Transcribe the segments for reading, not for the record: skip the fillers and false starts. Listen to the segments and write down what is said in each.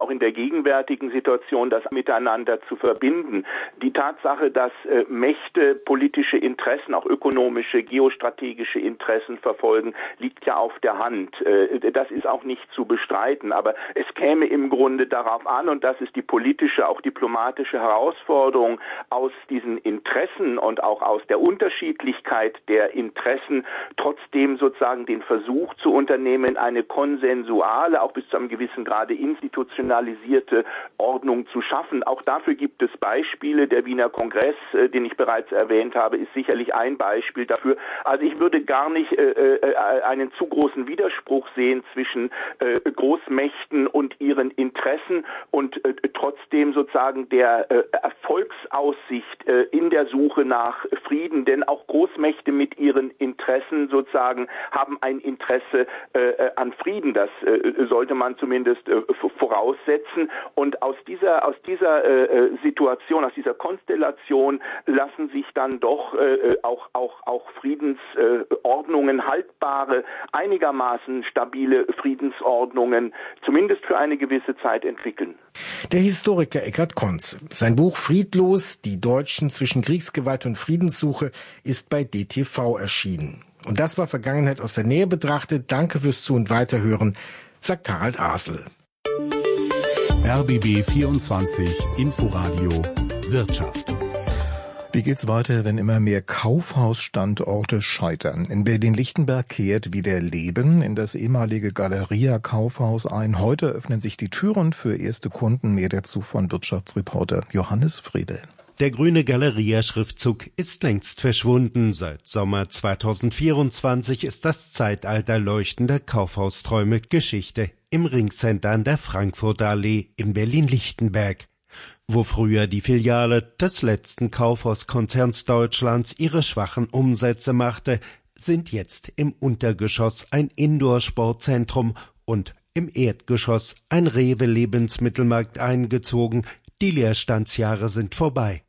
auch in der gegenwärtigen Situation das miteinander zu verbinden. Die Tatsache, dass Mächte politische Interessen, auch ökonomische, geostrategische Interessen verfolgen, liegt ja auf der Hand. Das ist auch nicht zu bestreiten, aber es käme im Grunde darauf an, und das ist die politische, auch diplomatische Herausforderung, aus diesen Interessen und auch aus der Unterschiedlichkeit der Interessen trotzdem sozusagen den Versuch zu unternehmen, eine konsensuale, auch bis zu einem gewissen Grade institutionalisierte Ordnung zu schaffen. Auch dafür gibt es Beispiele. Der Wiener Kongress, den ich bereits erwähnt habe, ist sicherlich ein Beispiel dafür. Also ich würde gar nicht einen zu großen Widerspruch sehen zwischen Großmächten und ihren Interessen und trotzdem sozusagen der Erfolgsaussicht in der Suche nach Frieden, denn auch Großmächte mit ihren Interessen sozusagen haben ein Interesse an Frieden. Das sollte man zumindest voraussetzen. Und aus dieser Situation, aus dieser Konstellation lassen sich dann doch auch Friedensordnungen, haltbare, einigermaßen stabile Friedensordnungen, zumindest für eine gewisse Zeit entwickeln. Der Historiker Eckhard Konz. Sein Buch Friedlos, die Deutschen zwischen Kriegsgewalt und Friedenssuche ist bei DTV erschienen. Und das war Vergangenheit aus der Nähe betrachtet. Danke fürs Zu- und Weiterhören, sagt Harald Asel. RBB 24 Inforadio Wirtschaft. Wie geht's weiter, wenn immer mehr Kaufhausstandorte scheitern? In Berlin-Lichtenberg kehrt wieder Leben in das ehemalige Galeria-Kaufhaus ein. Heute öffnen sich die Türen für erste Kunden. Mehr dazu von Wirtschaftsreporter Johannes Friedel. Der grüne Galeria-Schriftzug ist längst verschwunden. Seit Sommer 2024 ist das Zeitalter leuchtender Kaufhausträume Geschichte im Ringcenter an der Frankfurter Allee in Berlin-Lichtenberg. Wo früher die Filiale des letzten Kaufhauskonzerns Deutschlands ihre schwachen Umsätze machte, sind jetzt im Untergeschoss ein Indoor-Sportzentrum und im Erdgeschoss ein Rewe-Lebensmittelmarkt eingezogen. Die Leerstandsjahre sind vorbei.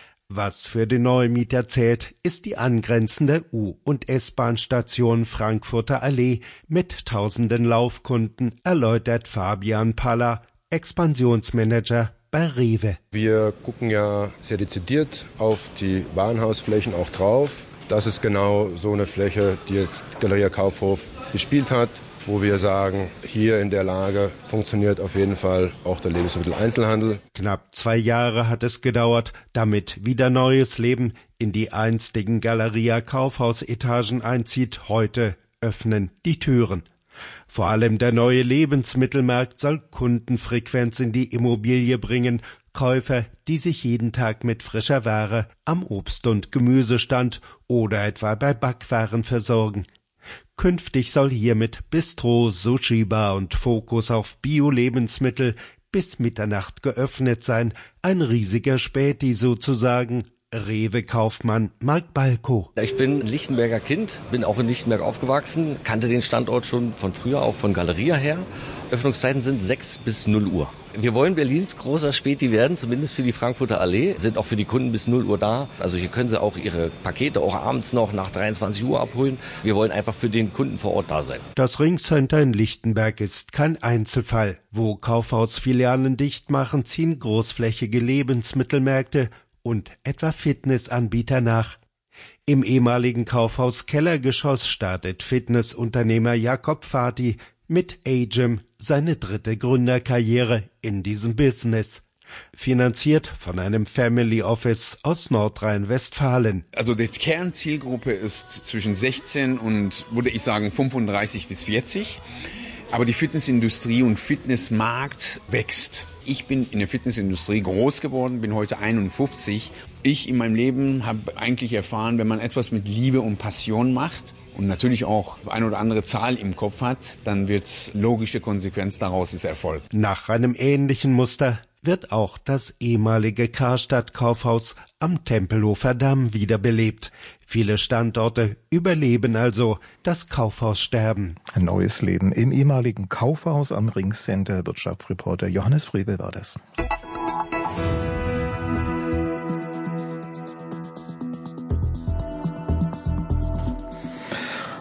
Was für den Neumieter zählt, ist die angrenzende U- und S-Bahn-Station Frankfurter Allee mit tausenden Laufkunden, erläutert Fabian Paller, Expansionsmanager bei Rewe. Wir gucken ja sehr dezidiert auf die Warenhausflächen auch drauf. Das ist genau so eine Fläche, die jetzt Galeria Kaufhof gespielt hat, wo wir sagen, hier in der Lage funktioniert auf jeden Fall auch der Lebensmitteleinzelhandel. Knapp 2 Jahre hat es gedauert, damit wieder neues Leben in die einstigen Galeria Kaufhausetagen einzieht. Heute öffnen die Türen. Vor allem der neue Lebensmittelmarkt soll Kundenfrequenz in die Immobilie bringen, Käufer, die sich jeden Tag mit frischer Ware am Obst- und Gemüsestand oder etwa bei Backwaren versorgen. Künftig soll hier mit Bistro, Sushi-Bar und Fokus auf Bio-Lebensmittel bis Mitternacht geöffnet sein, ein riesiger Späti sozusagen. Rewe-Kaufmann Marc Balko. Ich bin ein Lichtenberger Kind, bin auch in Lichtenberg aufgewachsen, kannte den Standort schon von früher, auch von Galeria her. Öffnungszeiten sind 6 bis 0 Uhr. Wir wollen Berlins großer Späti werden, zumindest für die Frankfurter Allee, sind auch für die Kunden bis 0 Uhr da. Also hier können sie auch ihre Pakete auch abends noch nach 23 Uhr abholen. Wir wollen einfach für den Kunden vor Ort da sein. Das Ringcenter in Lichtenberg ist kein Einzelfall. Wo Kaufhausfilialen dicht machen, ziehen großflächige Lebensmittelmärkte und etwa Fitnessanbieter nach. Im ehemaligen Kaufhaus Kellergeschoss startet Fitnessunternehmer Jakob Fati mit A-Gym seine 3. Gründerkarriere in diesem Business. Finanziert von einem Family Office aus Nordrhein-Westfalen. Also die Kernzielgruppe ist zwischen 16 und, würde ich sagen, 35 bis 40. Aber die Fitnessindustrie und Fitnessmarkt wächst. Ich bin in der Fitnessindustrie groß geworden, bin heute 51. Ich in meinem Leben habe eigentlich erfahren, wenn man etwas mit Liebe und Passion macht und natürlich auch eine oder andere Zahl im Kopf hat, dann wird's logische Konsequenz daraus ist Erfolg. Nach einem ähnlichen Muster wird auch das ehemalige Karstadt-Kaufhaus am Tempelhofer Damm wiederbelebt. Viele Standorte überleben also das Kaufhaussterben. Ein neues Leben im ehemaligen Kaufhaus am Ringcenter. Wirtschaftsreporter Johannes Friedel war das.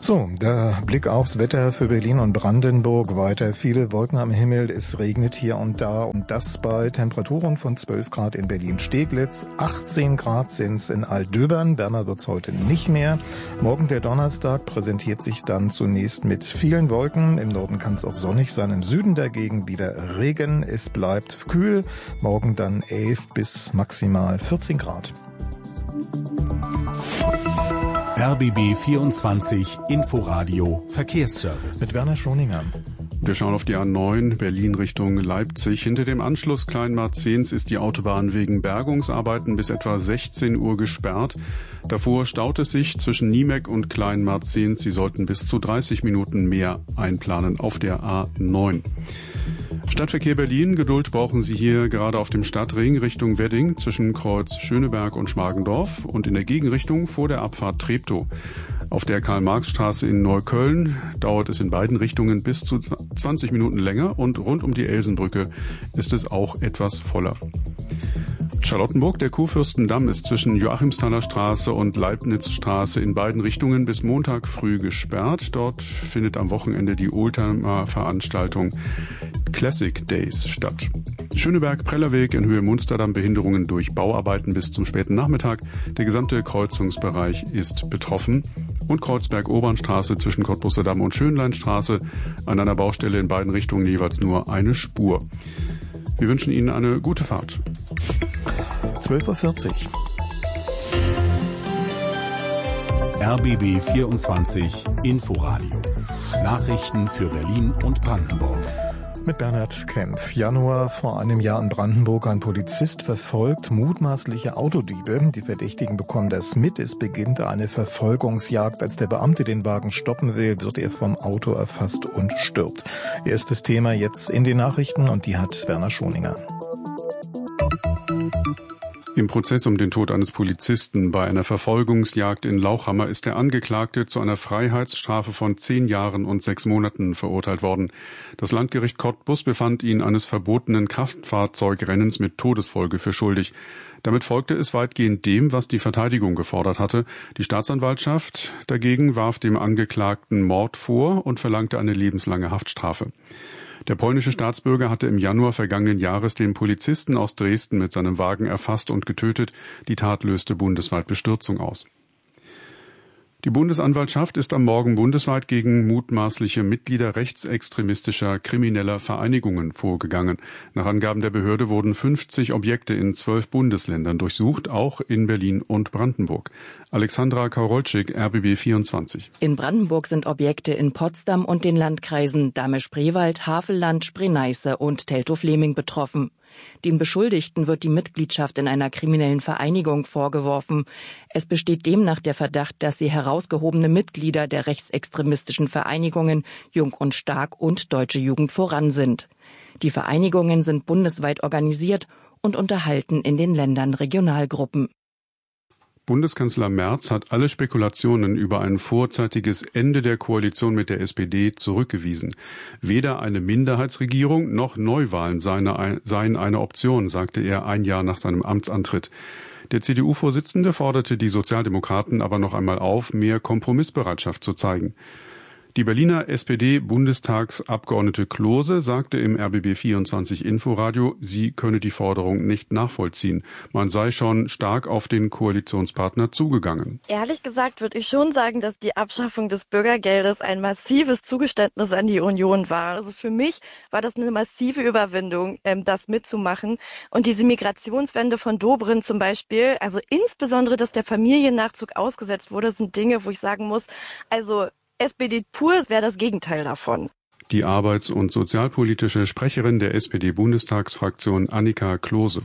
So, der Blick aufs Wetter für Berlin und Brandenburg. Weiter viele Wolken am Himmel. Es regnet hier und da und das bei Temperaturen von 12 Grad in Berlin-Steglitz. 18 Grad sind's in Altdöbern. Wärmer wird's heute nicht mehr. Morgen der Donnerstag präsentiert sich dann zunächst mit vielen Wolken. Im Norden kann es auch sonnig sein. Im Süden dagegen wieder Regen. Es bleibt kühl. Morgen dann 11 bis maximal 14 Grad. RBB 24 Inforadio Verkehrsservice. Mit Werner Schoninger. Wir schauen auf die A9 Berlin Richtung Leipzig. Hinter dem Anschluss Kleinmarzens ist die Autobahn wegen Bergungsarbeiten bis etwa 16 Uhr gesperrt. Davor staut es sich zwischen Niemek und Kleinmarzens. Sie sollten bis zu 30 Minuten mehr einplanen auf der A9. Stadtverkehr Berlin, Geduld brauchen Sie hier gerade auf dem Stadtring Richtung Wedding zwischen Kreuz Schöneberg und Schmargendorf und in der Gegenrichtung vor der Abfahrt Treptow. Auf der Karl-Marx-Straße in Neukölln dauert es in beiden Richtungen bis zu 20 Minuten länger und rund um die Elsenbrücke ist es auch etwas voller. Charlottenburg, der Kurfürstendamm ist zwischen Joachimsthaler Straße und Leibnizstraße in beiden Richtungen bis Montag früh gesperrt. Dort findet am Wochenende die Oldtimer-Veranstaltung Classic Days statt. Schöneberg-Prellerweg in Höhe Munsterdamm, Behinderungen durch Bauarbeiten bis zum späten Nachmittag. Der gesamte Kreuzungsbereich ist betroffen. Und Kreuzberg-Obernstraße zwischen Cottbusser Damm und Schönleinstraße an einer Baustelle in beiden Richtungen jeweils nur eine Spur. Wir wünschen Ihnen eine gute Fahrt. 12:40 Uhr. RBB 24 Inforadio. Nachrichten für Berlin und Brandenburg. Mit Bernhard Kempf. Januar vor einem Jahr in Brandenburg. Ein Polizist verfolgt mutmaßliche Autodiebe. Die Verdächtigen bekommen das mit. Es beginnt eine Verfolgungsjagd. Als der Beamte den Wagen stoppen will, wird er vom Auto erfasst und stirbt. Erstes Thema jetzt in den Nachrichten und die hat Werner Schoninger. Im Prozess um den Tod eines Polizisten bei einer Verfolgungsjagd in Lauchhammer ist der Angeklagte zu einer Freiheitsstrafe von 10 Jahren und 6 Monaten verurteilt worden. Das Landgericht Cottbus befand ihn eines verbotenen Kraftfahrzeugrennens mit Todesfolge für schuldig. Damit folgte es weitgehend dem, was die Verteidigung gefordert hatte. Die Staatsanwaltschaft dagegen warf dem Angeklagten Mord vor und verlangte eine lebenslange Haftstrafe. Der polnische Staatsbürger hatte im Januar vergangenen Jahres den Polizisten aus Dresden mit seinem Wagen erfasst und getötet. Die Tat löste bundesweit Bestürzung aus. Die Bundesanwaltschaft ist am Morgen bundesweit gegen mutmaßliche Mitglieder rechtsextremistischer krimineller Vereinigungen vorgegangen. Nach Angaben der Behörde wurden 50 Objekte in 12 Bundesländern durchsucht, auch in Berlin und Brandenburg. Alexandra Karolczyk, RBB 24. In Brandenburg sind Objekte in Potsdam und den Landkreisen Dahme-Spreewald, Havelland, Spree-Neiße und Teltow-Fleming betroffen. Den Beschuldigten wird die Mitgliedschaft in einer kriminellen Vereinigung vorgeworfen. Es besteht demnach der Verdacht, dass sie herausgehobene Mitglieder der rechtsextremistischen Vereinigungen Jung und Stark und Deutsche Jugend voran sind. Die Vereinigungen sind bundesweit organisiert und unterhalten in den Ländern Regionalgruppen. Bundeskanzler Merz hat alle Spekulationen über ein vorzeitiges Ende der Koalition mit der SPD zurückgewiesen. Weder eine Minderheitsregierung noch Neuwahlen seien eine Option, sagte er ein Jahr nach seinem Amtsantritt. Der CDU-Vorsitzende forderte die Sozialdemokraten aber noch einmal auf, mehr Kompromissbereitschaft zu zeigen. Die Berliner SPD-Bundestagsabgeordnete Klose sagte im RBB 24 Inforadio, sie könne die Forderung nicht nachvollziehen. Man sei schon stark auf den Koalitionspartner zugegangen. Ehrlich gesagt würde ich schon sagen, dass die Abschaffung des Bürgergeldes ein massives Zugeständnis an die Union war. Also für mich war das eine massive Überwindung, das mitzumachen. Und diese Migrationswende von Dobrindt zum Beispiel, also insbesondere, dass der Familiennachzug ausgesetzt wurde, sind Dinge, wo ich sagen muss, also SPD pur wäre das Gegenteil davon. Die arbeits- und sozialpolitische Sprecherin der SPD-Bundestagsfraktion Annika Klose.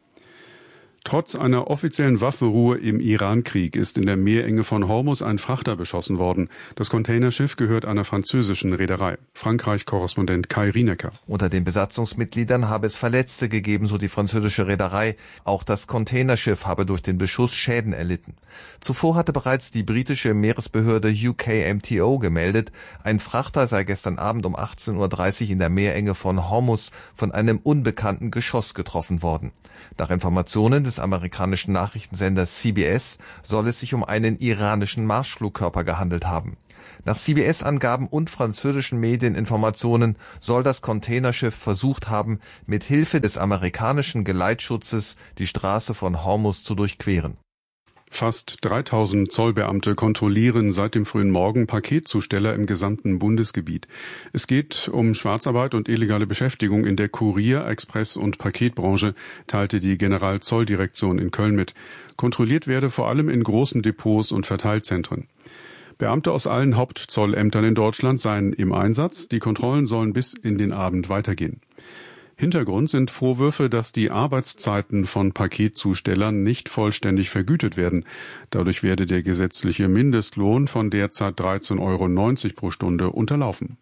Trotz einer offiziellen Waffenruhe im Iran-Krieg ist in der Meerenge von Hormuz ein Frachter beschossen worden. Das Containerschiff gehört einer französischen Reederei. Frankreich-Korrespondent Kai Rienecker. Unter den Besatzungsmitgliedern habe es Verletzte gegeben, so die französische Reederei. Auch das Containerschiff habe durch den Beschuss Schäden erlitten. Zuvor hatte bereits die britische Meeresbehörde UKMTO gemeldet, ein Frachter sei gestern Abend um 18:30 Uhr in der Meerenge von Hormuz von einem unbekannten Geschoss getroffen worden. Nach Informationen des amerikanischen Nachrichtensenders CBS soll es sich um einen iranischen Marschflugkörper gehandelt haben. Nach CBS-Angaben und französischen Medieninformationen soll das Containerschiff versucht haben, mit Hilfe des amerikanischen Geleitschutzes die Straße von Hormuz zu durchqueren. Fast 3000 Zollbeamte kontrollieren seit dem frühen Morgen Paketzusteller im gesamten Bundesgebiet. Es geht um Schwarzarbeit und illegale Beschäftigung in der Kurier-, Express- und Paketbranche, teilte die Generalzolldirektion in Köln mit. Kontrolliert werde vor allem in großen Depots und Verteilzentren. Beamte aus allen Hauptzollämtern in Deutschland seien im Einsatz. Die Kontrollen sollen bis in den Abend weitergehen. Hintergrund sind Vorwürfe, dass die Arbeitszeiten von Paketzustellern nicht vollständig vergütet werden. Dadurch werde der gesetzliche Mindestlohn von derzeit 13,90 € pro Stunde unterlaufen.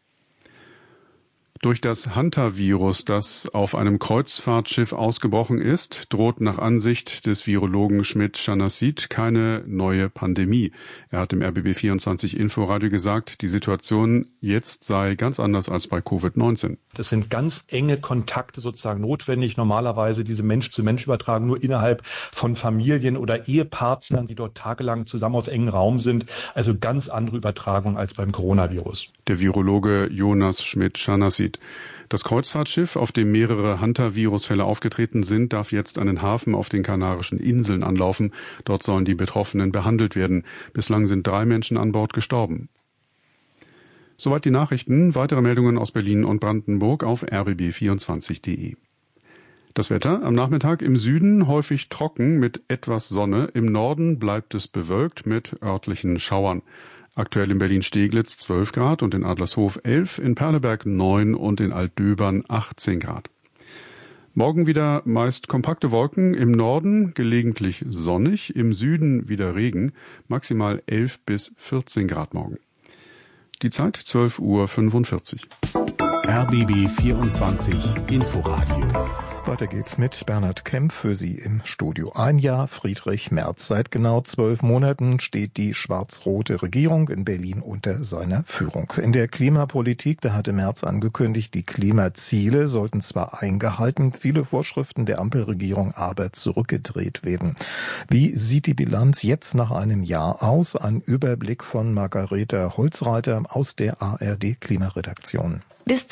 Durch das Hantavirus, das auf einem Kreuzfahrtschiff ausgebrochen ist, droht nach Ansicht des Virologen Schmidt-Schanasit keine neue Pandemie. Er hat im RBB24 Inforadio gesagt, die Situation jetzt sei ganz anders als bei Covid-19. Das sind ganz enge Kontakte sozusagen notwendig. Normalerweise diese Mensch-zu-Mensch-Übertragung nur innerhalb von Familien oder Ehepartnern, die dort tagelang zusammen auf engem Raum sind. Also ganz andere Übertragung als beim Coronavirus. Der Virologe Jonas Schmidt-Schanasit. Das Kreuzfahrtschiff, auf dem mehrere Hantavirus-Fälle aufgetreten sind, darf jetzt einen Hafen auf den Kanarischen Inseln anlaufen. Dort sollen die Betroffenen behandelt werden. Bislang sind 3 Menschen an Bord gestorben. Soweit die Nachrichten. Weitere Meldungen aus Berlin und Brandenburg auf rbb24.de. Das Wetter am Nachmittag im Süden häufig trocken mit etwas Sonne. Im Norden bleibt es bewölkt mit örtlichen Schauern. Aktuell in Berlin-Steglitz 12 Grad und in Adlershof 11, in Perleberg 9 und in Altdöbern 18 Grad. Morgen wieder meist kompakte Wolken, im Norden gelegentlich sonnig, im Süden wieder Regen, maximal 11 bis 14 Grad morgen. Die Zeit 12:45 Uhr. RBB 24 Inforadio. Weiter geht's mit Bernhard Kemp für Sie im Studio. Ein Jahr Friedrich Merz. Seit genau 12 Monaten steht die schwarz-rote Regierung in Berlin unter seiner Führung. In der Klimapolitik, da hatte Merz angekündigt, die Klimaziele sollten zwar eingehalten, viele Vorschriften der Ampelregierung aber zurückgedreht werden. Wie sieht die Bilanz jetzt nach einem Jahr aus? Ein Überblick von Margareta Holzreiter aus der ARD Klimaredaktion. Bis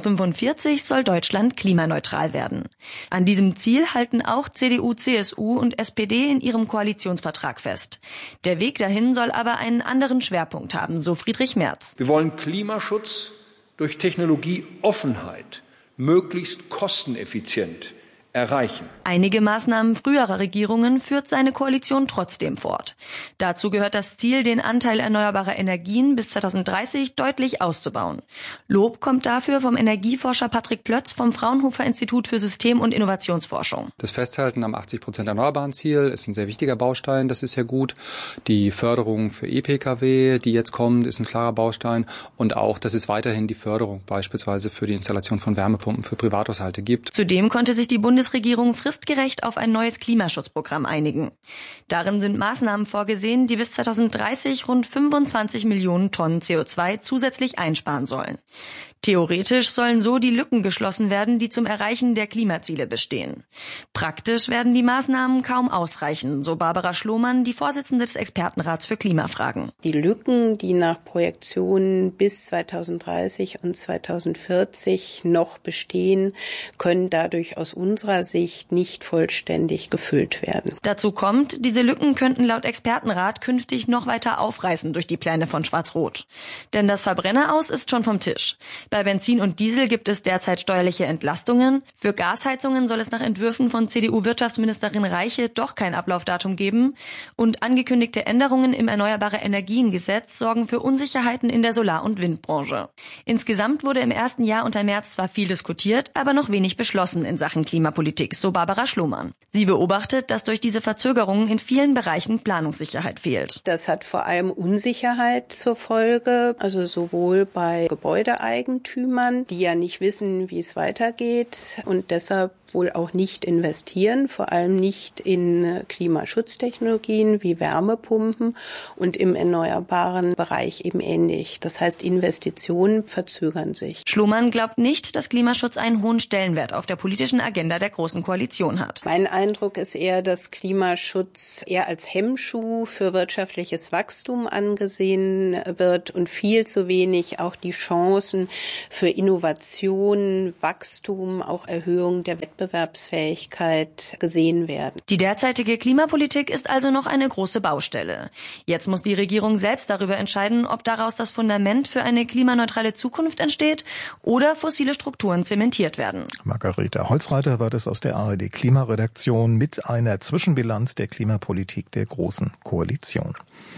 2045 soll Deutschland klimaneutral werden. An diesem Ziel halten auch CDU, CSU und SPD in ihrem Koalitionsvertrag fest. Der Weg dahin soll aber einen anderen Schwerpunkt haben, so Friedrich Merz. Wir wollen Klimaschutz durch Technologieoffenheit möglichst kosteneffizient erreichen. Einige Maßnahmen früherer Regierungen führt seine Koalition trotzdem fort. Dazu gehört das Ziel, den Anteil erneuerbarer Energien bis 2030 deutlich auszubauen. Lob kommt dafür vom Energieforscher Patrick Plötz vom Fraunhofer Institut für System- und Innovationsforschung. Das Festhalten am 80% erneuerbaren Ziel ist ein sehr wichtiger Baustein, das ist ja gut. Die Förderung für E-Pkw, die jetzt kommt, ist ein klarer Baustein. Und auch, dass es weiterhin die Förderung beispielsweise für die Installation von Wärmepumpen für Privathaushalte gibt. Zudem konnte sich die Bundesregierung fristgerecht auf ein neues Klimaschutzprogramm einigen. Darin sind Maßnahmen vorgesehen, die bis 2030 rund 25 Millionen Tonnen CO2 zusätzlich einsparen sollen. Theoretisch sollen so die Lücken geschlossen werden, die zum Erreichen der Klimaziele bestehen. Praktisch werden die Maßnahmen kaum ausreichen, so Barbara Schlohmann, die Vorsitzende des Expertenrats für Klimafragen. Die Lücken, die nach Projektionen bis 2030 und 2040 noch bestehen, können dadurch aus unserer Sicht nicht vollständig gefüllt werden. Dazu kommt, diese Lücken könnten laut Expertenrat künftig noch weiter aufreißen durch die Pläne von Schwarz-Rot. Denn das Verbrenneraus ist schon vom Tisch. Bei Benzin und Diesel gibt es derzeit steuerliche Entlastungen. Für Gasheizungen soll es nach Entwürfen von CDU-Wirtschaftsministerin Reiche doch kein Ablaufdatum geben. Und angekündigte Änderungen im Erneuerbare-Energien-Gesetz sorgen für Unsicherheiten in der Solar- und Windbranche. Insgesamt wurde im ersten Jahr unter Merz zwar viel diskutiert, aber noch wenig beschlossen in Sachen Klimapolitik, so Barbara Schlohmann. Sie beobachtet, dass durch diese Verzögerungen in vielen Bereichen Planungssicherheit fehlt. Das hat vor allem Unsicherheit zur Folge, also sowohl bei Gebäudeeigentümern, die ja nicht wissen, wie es weitergeht und deshalb wohl auch nicht investieren, vor allem nicht in Klimaschutztechnologien wie Wärmepumpen und im erneuerbaren Bereich eben ähnlich. Das heißt, Investitionen verzögern sich. Schlohmann glaubt nicht, dass Klimaschutz einen hohen Stellenwert auf der politischen Agenda der der Großen Koalition hat. Mein Eindruck ist eher, dass Klimaschutz eher als Hemmschuh für wirtschaftliches Wachstum angesehen wird und viel zu wenig auch die Chancen für Innovation, Wachstum, auch Erhöhung der Wettbewerbsfähigkeit gesehen werden. Die derzeitige Klimapolitik ist also noch eine große Baustelle. Jetzt muss die Regierung selbst darüber entscheiden, ob daraus das Fundament für eine klimaneutrale Zukunft entsteht oder fossile Strukturen zementiert werden. Margarete Holzreiter war das aus der ARD Klimaredaktion mit einer Zwischenbilanz der Klimapolitik der Großen Koalition.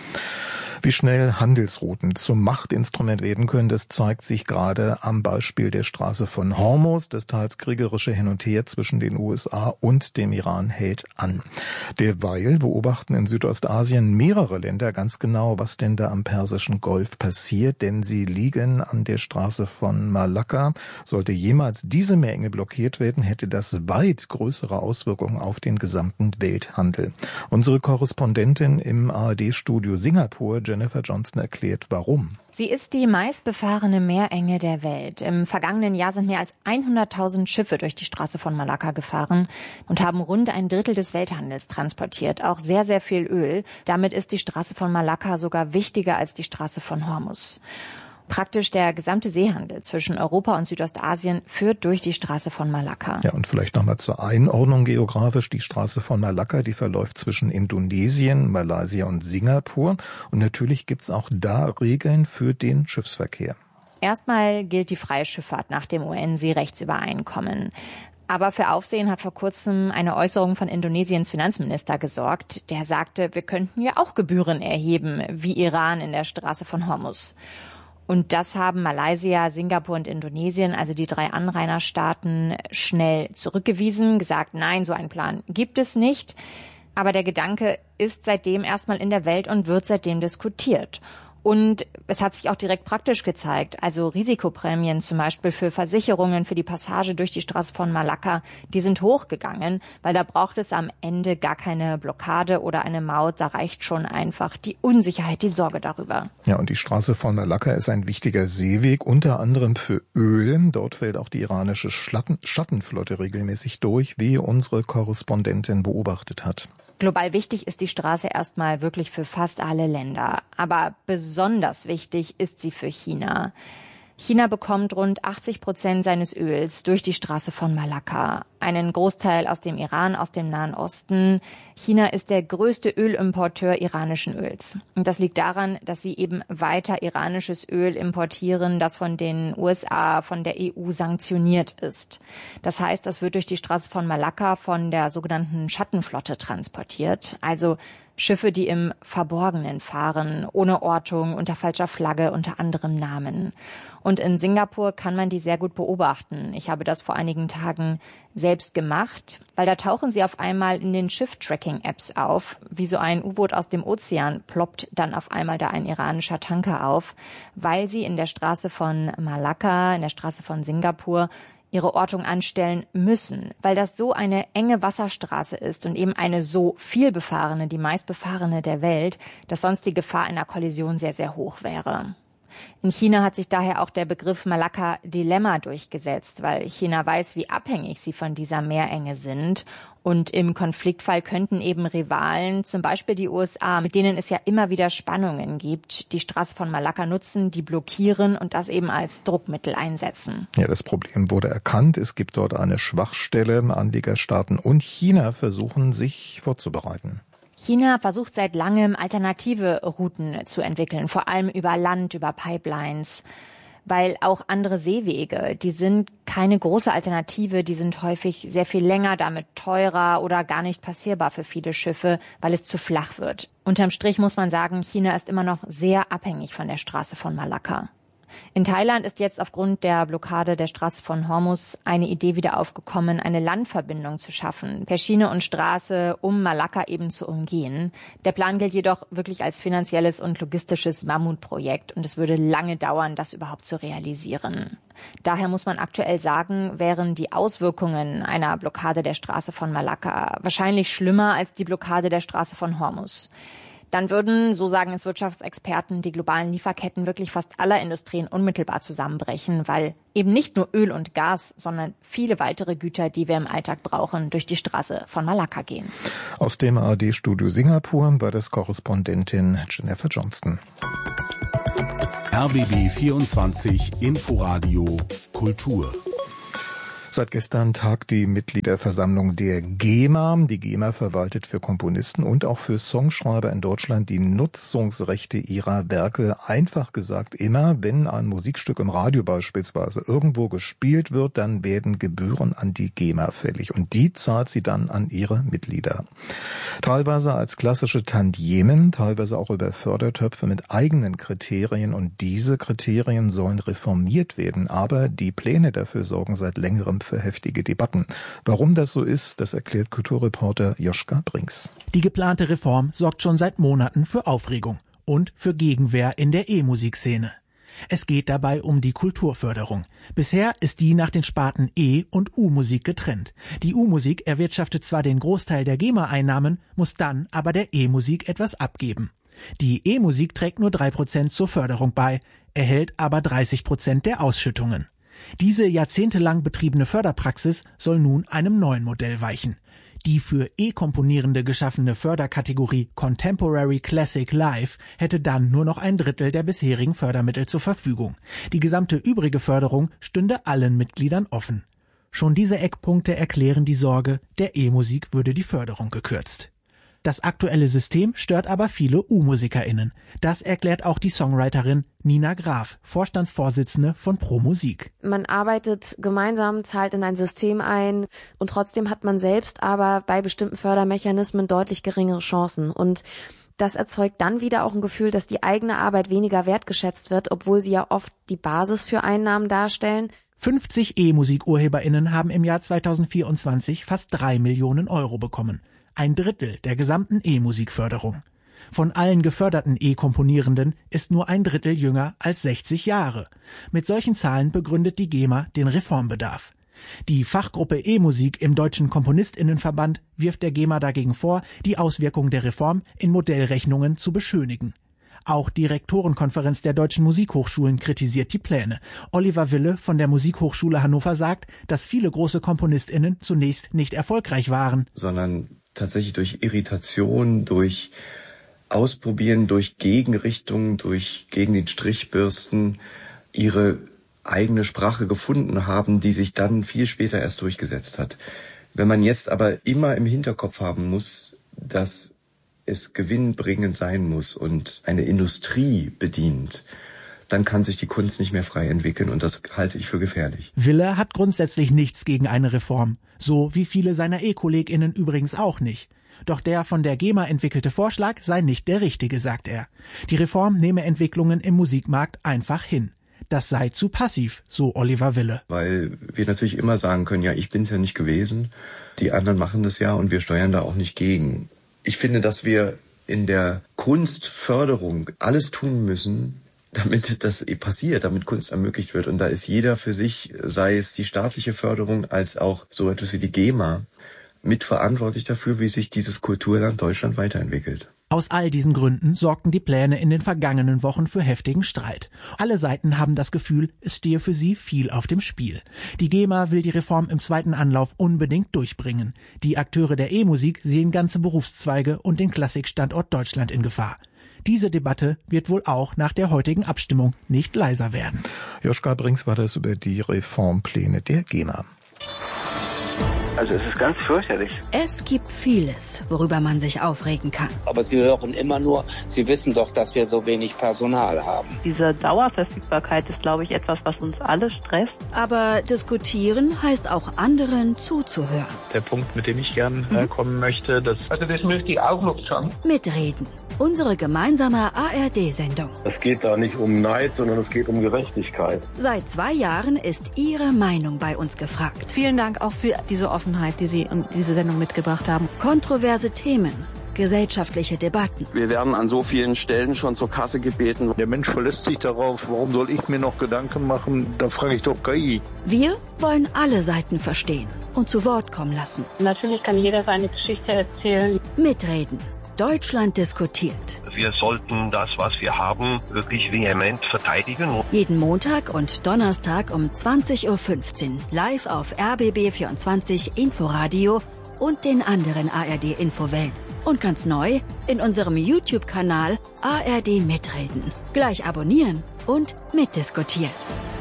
Wie schnell Handelsrouten zum Machtinstrument werden können, das zeigt sich gerade am Beispiel der Straße von Hormuz. Das teils kriegerische Hin und Her zwischen den USA und dem Iran hält an. Derweil beobachten in Südostasien mehrere Länder ganz genau, was denn da am Persischen Golf passiert, denn sie liegen an der Straße von Malakka. Sollte jemals diese Menge blockiert werden, hätte das weit größere Auswirkungen auf den gesamten Welthandel. Unsere Korrespondentin im ARD-Studio Singapur, Jennifer Johnston, erklärt, warum. Sie ist die meistbefahrene Meerenge der Welt. Im vergangenen Jahr sind mehr als 100.000 Schiffe durch die Straße von Malakka gefahren und haben rund ein Drittel des Welthandels transportiert. Auch sehr, sehr viel Öl. Damit ist die Straße von Malakka sogar wichtiger als die Straße von Hormuz. Praktisch der gesamte Seehandel zwischen Europa und Südostasien führt durch die Straße von Malakka. Ja, und vielleicht nochmal zur Einordnung geografisch. Die Straße von Malakka, die verläuft zwischen Indonesien, Malaysia und Singapur. Und natürlich gibt's auch da Regeln für den Schiffsverkehr. Erstmal gilt die freie Schifffahrt nach dem UN-Seerechtsübereinkommen. Aber für Aufsehen hat vor kurzem eine Äußerung von Indonesiens Finanzminister gesorgt. Der sagte, wir könnten ja auch Gebühren erheben, wie Iran in der Straße von Hormuz. Und das haben Malaysia, Singapur und Indonesien, also die 3 Anrainerstaaten, schnell zurückgewiesen, gesagt, nein, so einen Plan gibt es nicht. Aber der Gedanke ist seitdem erstmal in der Welt und wird seitdem diskutiert. Und es hat sich auch direkt praktisch gezeigt. Also Risikoprämien zum Beispiel für Versicherungen für die Passage durch die Straße von Malakka, die sind hochgegangen, weil da braucht es am Ende gar keine Blockade oder eine Maut. Da reicht schon einfach die Unsicherheit, die Sorge darüber. Ja, und die Straße von Malakka ist ein wichtiger Seeweg, unter anderem für Öl. Dort fällt auch die iranische Schattenflotte regelmäßig durch, wie unsere Korrespondentin beobachtet hat. Global wichtig ist die Straße erstmal wirklich für fast alle Länder. Aber besonders wichtig ist sie für China. China bekommt rund 80% seines Öls durch die Straße von Malakka. Einen Großteil aus dem Iran, aus dem Nahen Osten. China ist der größte Ölimporteur iranischen Öls. Und das liegt daran, dass sie eben weiter iranisches Öl importieren, das von den USA, von der EU sanktioniert ist. Das heißt, das wird durch die Straße von Malakka von der sogenannten Schattenflotte transportiert. Also Schiffe, die im Verborgenen fahren, ohne Ortung, unter falscher Flagge, unter anderem Namen. Und in Singapur kann man die sehr gut beobachten. Ich habe das vor einigen Tagen selbst gemacht, weil da tauchen sie auf einmal in den Schiff-Tracking-Apps auf. Wie so ein U-Boot aus dem Ozean ploppt dann auf einmal da ein iranischer Tanker auf, weil sie in der Straße von Malakka, in der Straße von Singapur, ihre Ortung anstellen müssen, weil das so eine enge Wasserstraße ist und eben eine so vielbefahrene, die meistbefahrene der Welt, dass sonst die Gefahr einer Kollision sehr, sehr hoch wäre. In China hat sich daher auch der Begriff Malakka-Dilemma durchgesetzt, weil China weiß, wie abhängig sie von dieser Meerenge sind. Und im Konfliktfall könnten eben Rivalen, zum Beispiel die USA, mit denen es ja immer wieder Spannungen gibt, die Straße von Malakka nutzen, die blockieren und das eben als Druckmittel einsetzen. Ja, das Problem wurde erkannt. Es gibt dort eine Schwachstelle. Anliegerstaaten und China versuchen, sich vorzubereiten. China versucht seit langem alternative Routen zu entwickeln, vor allem über Land, über Pipelines. Weil auch andere Seewege, die sind keine große Alternative, die sind häufig sehr viel länger, damit teurer oder gar nicht passierbar für viele Schiffe, weil es zu flach wird. Unterm Strich muss man sagen, China ist immer noch sehr abhängig von der Straße von Malakka. In Thailand ist jetzt aufgrund der Blockade der Straße von Hormuz eine Idee wieder aufgekommen, eine Landverbindung zu schaffen, per Schiene und Straße, um Malakka eben zu umgehen. Der Plan gilt jedoch wirklich als finanzielles und logistisches Mammutprojekt und es würde lange dauern, das überhaupt zu realisieren. Daher muss man aktuell sagen, wären die Auswirkungen einer Blockade der Straße von Malakka wahrscheinlich schlimmer als die Blockade der Straße von Hormuz. Dann würden, so sagen es Wirtschaftsexperten, die globalen Lieferketten wirklich fast aller Industrien unmittelbar zusammenbrechen, weil eben nicht nur Öl und Gas, sondern viele weitere Güter, die wir im Alltag brauchen, durch die Straße von Malakka gehen. Aus dem ARD-Studio Singapur war das Korrespondentin Jennifer Johnston. RBB 24 Inforadio Kultur. Seit gestern tagt die Mitgliederversammlung der GEMA. Die GEMA verwaltet für Komponisten und auch für Songschreiber in Deutschland die Nutzungsrechte ihrer Werke. Einfach gesagt, immer wenn ein Musikstück im Radio beispielsweise irgendwo gespielt wird, dann werden Gebühren an die GEMA fällig. Und die zahlt sie dann an ihre Mitglieder. Teilweise als klassische Tantiemen, teilweise auch über Fördertöpfe mit eigenen Kriterien. Und diese Kriterien sollen reformiert werden. Aber die Pläne dafür sorgen seit längerem für heftige Debatten. Warum das so ist, das erklärt Kulturreporter Joschka Brinks. Die geplante Reform sorgt schon seit Monaten für Aufregung und für Gegenwehr in der E-Musikszene. Es geht dabei um die Kulturförderung. Bisher ist die nach den Sparten E- und U-Musik getrennt. Die U-Musik erwirtschaftet zwar den Großteil der GEMA-Einnahmen, muss dann aber der E-Musik etwas abgeben. Die E-Musik trägt nur 3% zur Förderung bei, erhält aber 30% der Ausschüttungen. Diese jahrzehntelang betriebene Förderpraxis soll nun einem neuen Modell weichen. Die für E-Komponierende geschaffene Förderkategorie Contemporary Classic Live hätte dann nur noch 1/3 der bisherigen Fördermittel zur Verfügung. Die gesamte übrige Förderung stünde allen Mitgliedern offen. Schon diese Eckpunkte erklären die Sorge, der E-Musik würde die Förderung gekürzt. Das aktuelle System stört aber viele U-MusikerInnen. Das erklärt auch die Songwriterin Nina Graf, Vorstandsvorsitzende von Pro Musik. Man arbeitet gemeinsam, zahlt in ein System ein und trotzdem hat man selbst aber bei bestimmten Fördermechanismen deutlich geringere Chancen. Und das erzeugt dann wieder auch ein Gefühl, dass die eigene Arbeit weniger wertgeschätzt wird, obwohl sie ja oft die Basis für Einnahmen darstellen. 50 E-Musik-UrheberInnen haben im Jahr 2024 fast 3 Millionen Euro bekommen. 1/3 der gesamten E-Musikförderung. Von allen geförderten E-Komponierenden ist nur 1/3 jünger als 60 Jahre. Mit solchen Zahlen begründet die GEMA den Reformbedarf. Die Fachgruppe E-Musik im Deutschen KomponistInnenverband wirft der GEMA dagegen vor, die Auswirkungen der Reform in Modellrechnungen zu beschönigen. Auch die Rektorenkonferenz der Deutschen Musikhochschulen kritisiert die Pläne. Oliver Wille von der Musikhochschule Hannover sagt, dass viele große KomponistInnen zunächst nicht erfolgreich waren, sondern tatsächlich durch Irritation, durch Ausprobieren, durch Gegenrichtungen, durch gegen den Strichbürsten ihre eigene Sprache gefunden haben, die sich dann viel später erst durchgesetzt hat. Wenn man jetzt aber immer im Hinterkopf haben muss, dass es gewinnbringend sein muss und eine Industrie bedient, dann kann sich die Kunst nicht mehr frei entwickeln und das halte ich für gefährlich. Wille hat grundsätzlich nichts gegen eine Reform, so wie viele seiner E-KollegInnen übrigens auch nicht. Doch der von der GEMA entwickelte Vorschlag sei nicht der richtige, sagt er. Die Reform nehme Entwicklungen im Musikmarkt einfach hin. Das sei zu passiv, so Oliver Wille. Weil wir natürlich immer sagen können, ja, ich bin's ja nicht gewesen, die anderen machen das ja und wir steuern da auch nicht gegen. Ich finde, dass wir in der Kunstförderung alles tun müssen, damit das passiert, damit Kunst ermöglicht wird. Und da ist jeder für sich, sei es die staatliche Förderung als auch so etwas wie die GEMA, mitverantwortlich dafür, wie sich dieses Kulturland Deutschland weiterentwickelt. Aus all diesen Gründen sorgten die Pläne in den vergangenen Wochen für heftigen Streit. Alle Seiten haben das Gefühl, es stehe für sie viel auf dem Spiel. Die GEMA will die Reform im zweiten Anlauf unbedingt durchbringen. Die Akteure der E-Musik sehen ganze Berufszweige und den Klassikstandort Deutschland in Gefahr. Diese Debatte wird wohl auch nach der heutigen Abstimmung nicht leiser werden. Joschka Brinks war das über die Reformpläne der GEMA. Also es ist ganz fürchterlich. Es gibt vieles, worüber man sich aufregen kann. Aber Sie hören immer nur, Sie wissen doch, dass wir so wenig Personal haben. Diese Dauerverfügbarkeit ist, glaube ich, etwas, was uns alle stresst. Aber diskutieren heißt auch anderen zuzuhören. Der Punkt, mit dem ich gern kommen möchte, das möchte ich auch noch sagen. Mitreden. Unsere gemeinsame ARD-Sendung. Es geht da nicht um Neid, sondern es geht um Gerechtigkeit. Seit 2 Jahren ist Ihre Meinung bei uns gefragt. Vielen Dank auch für diese Offenheit, die Sie in diese Sendung mitgebracht haben. Kontroverse Themen, gesellschaftliche Debatten. Wir werden an so vielen Stellen schon zur Kasse gebeten. Der Mensch verlässt sich darauf, warum soll ich mir noch Gedanken machen? Da frage ich doch KI. Wir wollen alle Seiten verstehen und zu Wort kommen lassen. Natürlich kann jeder seine Geschichte erzählen. Mitreden. Deutschland diskutiert. Wir sollten das, was wir haben, wirklich vehement verteidigen. Jeden Montag und Donnerstag um 20.15 Uhr live auf RBB24 Inforadio und den anderen ARD-Infowellen. Und ganz neu in unserem YouTube-Kanal ARD Mitreden. Gleich abonnieren und mitdiskutieren.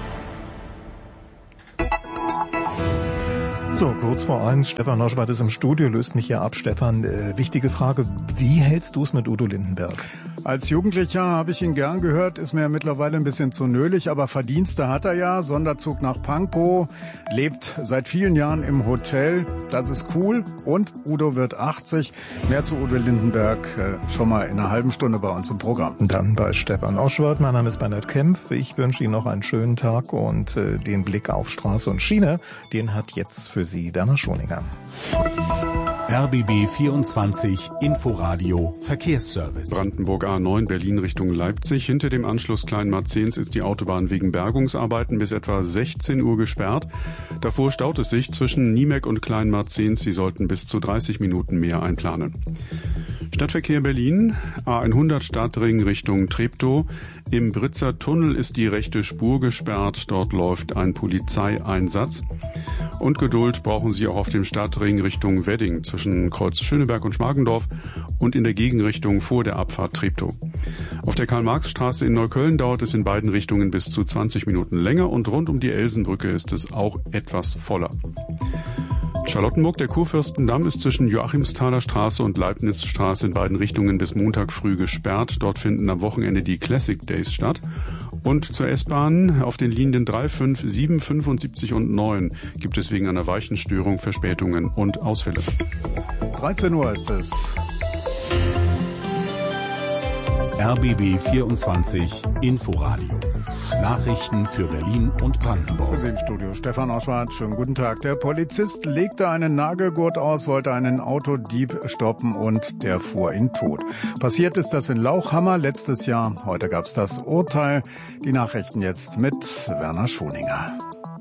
So, kurz vor 1, Stefan Oschwart ist im Studio, löst mich hier ab. Stefan, wichtige Frage, wie hältst du es mit Udo Lindenberg? Als Jugendlicher habe ich ihn gern gehört, ist mir mittlerweile ein bisschen zu nölig, aber Verdienste hat er ja. Sonderzug nach Pankow, lebt seit vielen Jahren im Hotel, das ist cool. Und Udo wird 80. Mehr zu Udo Lindenberg schon mal in einer halben Stunde bei uns im Programm. Dann bei Stefan Oschwart, mein Name ist Bernhard Kempf. Ich wünsche Ihnen noch einen schönen Tag und den Blick auf Straße und Schiene, den hat jetzt für Sie Werner Schoninger. RBB 24 Inforadio Verkehrsservice. Brandenburg A9 Berlin Richtung Leipzig. Hinter dem Anschluss Kleinmarzens ist die Autobahn wegen Bergungsarbeiten bis etwa 16 Uhr gesperrt. Davor staut es sich zwischen Niemek und Kleinmarzens. Sie sollten bis zu 30 Minuten mehr einplanen. Stadtverkehr Berlin, A100 Stadtring Richtung Treptow. Im Britzer Tunnel ist die rechte Spur gesperrt. Dort läuft ein Polizeieinsatz. Und Geduld brauchen Sie auch auf dem Stadtring Richtung Wedding zwischen Kreuz Schöneberg und Schmargendorf und in der Gegenrichtung vor der Abfahrt Treptow. Auf der Karl-Marx-Straße in Neukölln dauert es in beiden Richtungen bis zu 20 Minuten länger und rund um die Elsenbrücke ist es auch etwas voller. Charlottenburg, der Kurfürstendamm ist zwischen Joachimsthaler Straße und Leibnizstraße in beiden Richtungen bis Montag früh gesperrt. Dort finden am Wochenende die Classic Days statt. Und zur S-Bahn auf den Linien 3, 5, 7, 75 und 9 gibt es wegen einer Weichenstörung Verspätungen und Ausfälle. 13 Uhr ist es. RBB 24 Inforadio. Nachrichten für Berlin und Brandenburg. Für Sie im Studio Stefan Oschwart, schönen guten Tag. Der Polizist legte einen Nagelgurt aus, wollte einen Autodieb stoppen und der fuhr ihn tot. Passiert ist das in Lauchhammer letztes Jahr. Heute gab es das Urteil. Die Nachrichten jetzt mit Werner Schoninger.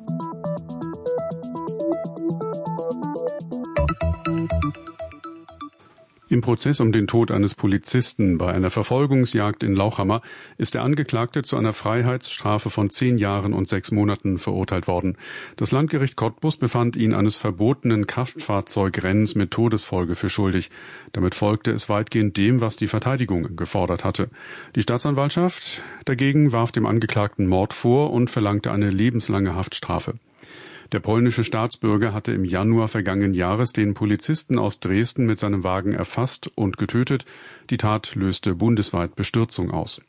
Im Prozess um den Tod eines Polizisten bei einer Verfolgungsjagd in Lauchhammer ist der Angeklagte zu einer Freiheitsstrafe von 10 Jahren und 6 Monaten verurteilt worden. Das Landgericht Cottbus befand ihn eines verbotenen Kraftfahrzeugrennens mit Todesfolge für schuldig. Damit folgte es weitgehend dem, was die Verteidigung gefordert hatte. Die Staatsanwaltschaft dagegen warf dem Angeklagten Mord vor und verlangte eine lebenslange Haftstrafe. Der polnische Staatsbürger hatte im Januar vergangenen Jahres den Polizisten aus Dresden mit seinem Wagen erfasst und getötet. Die Tat löste bundesweit Bestürzung aus.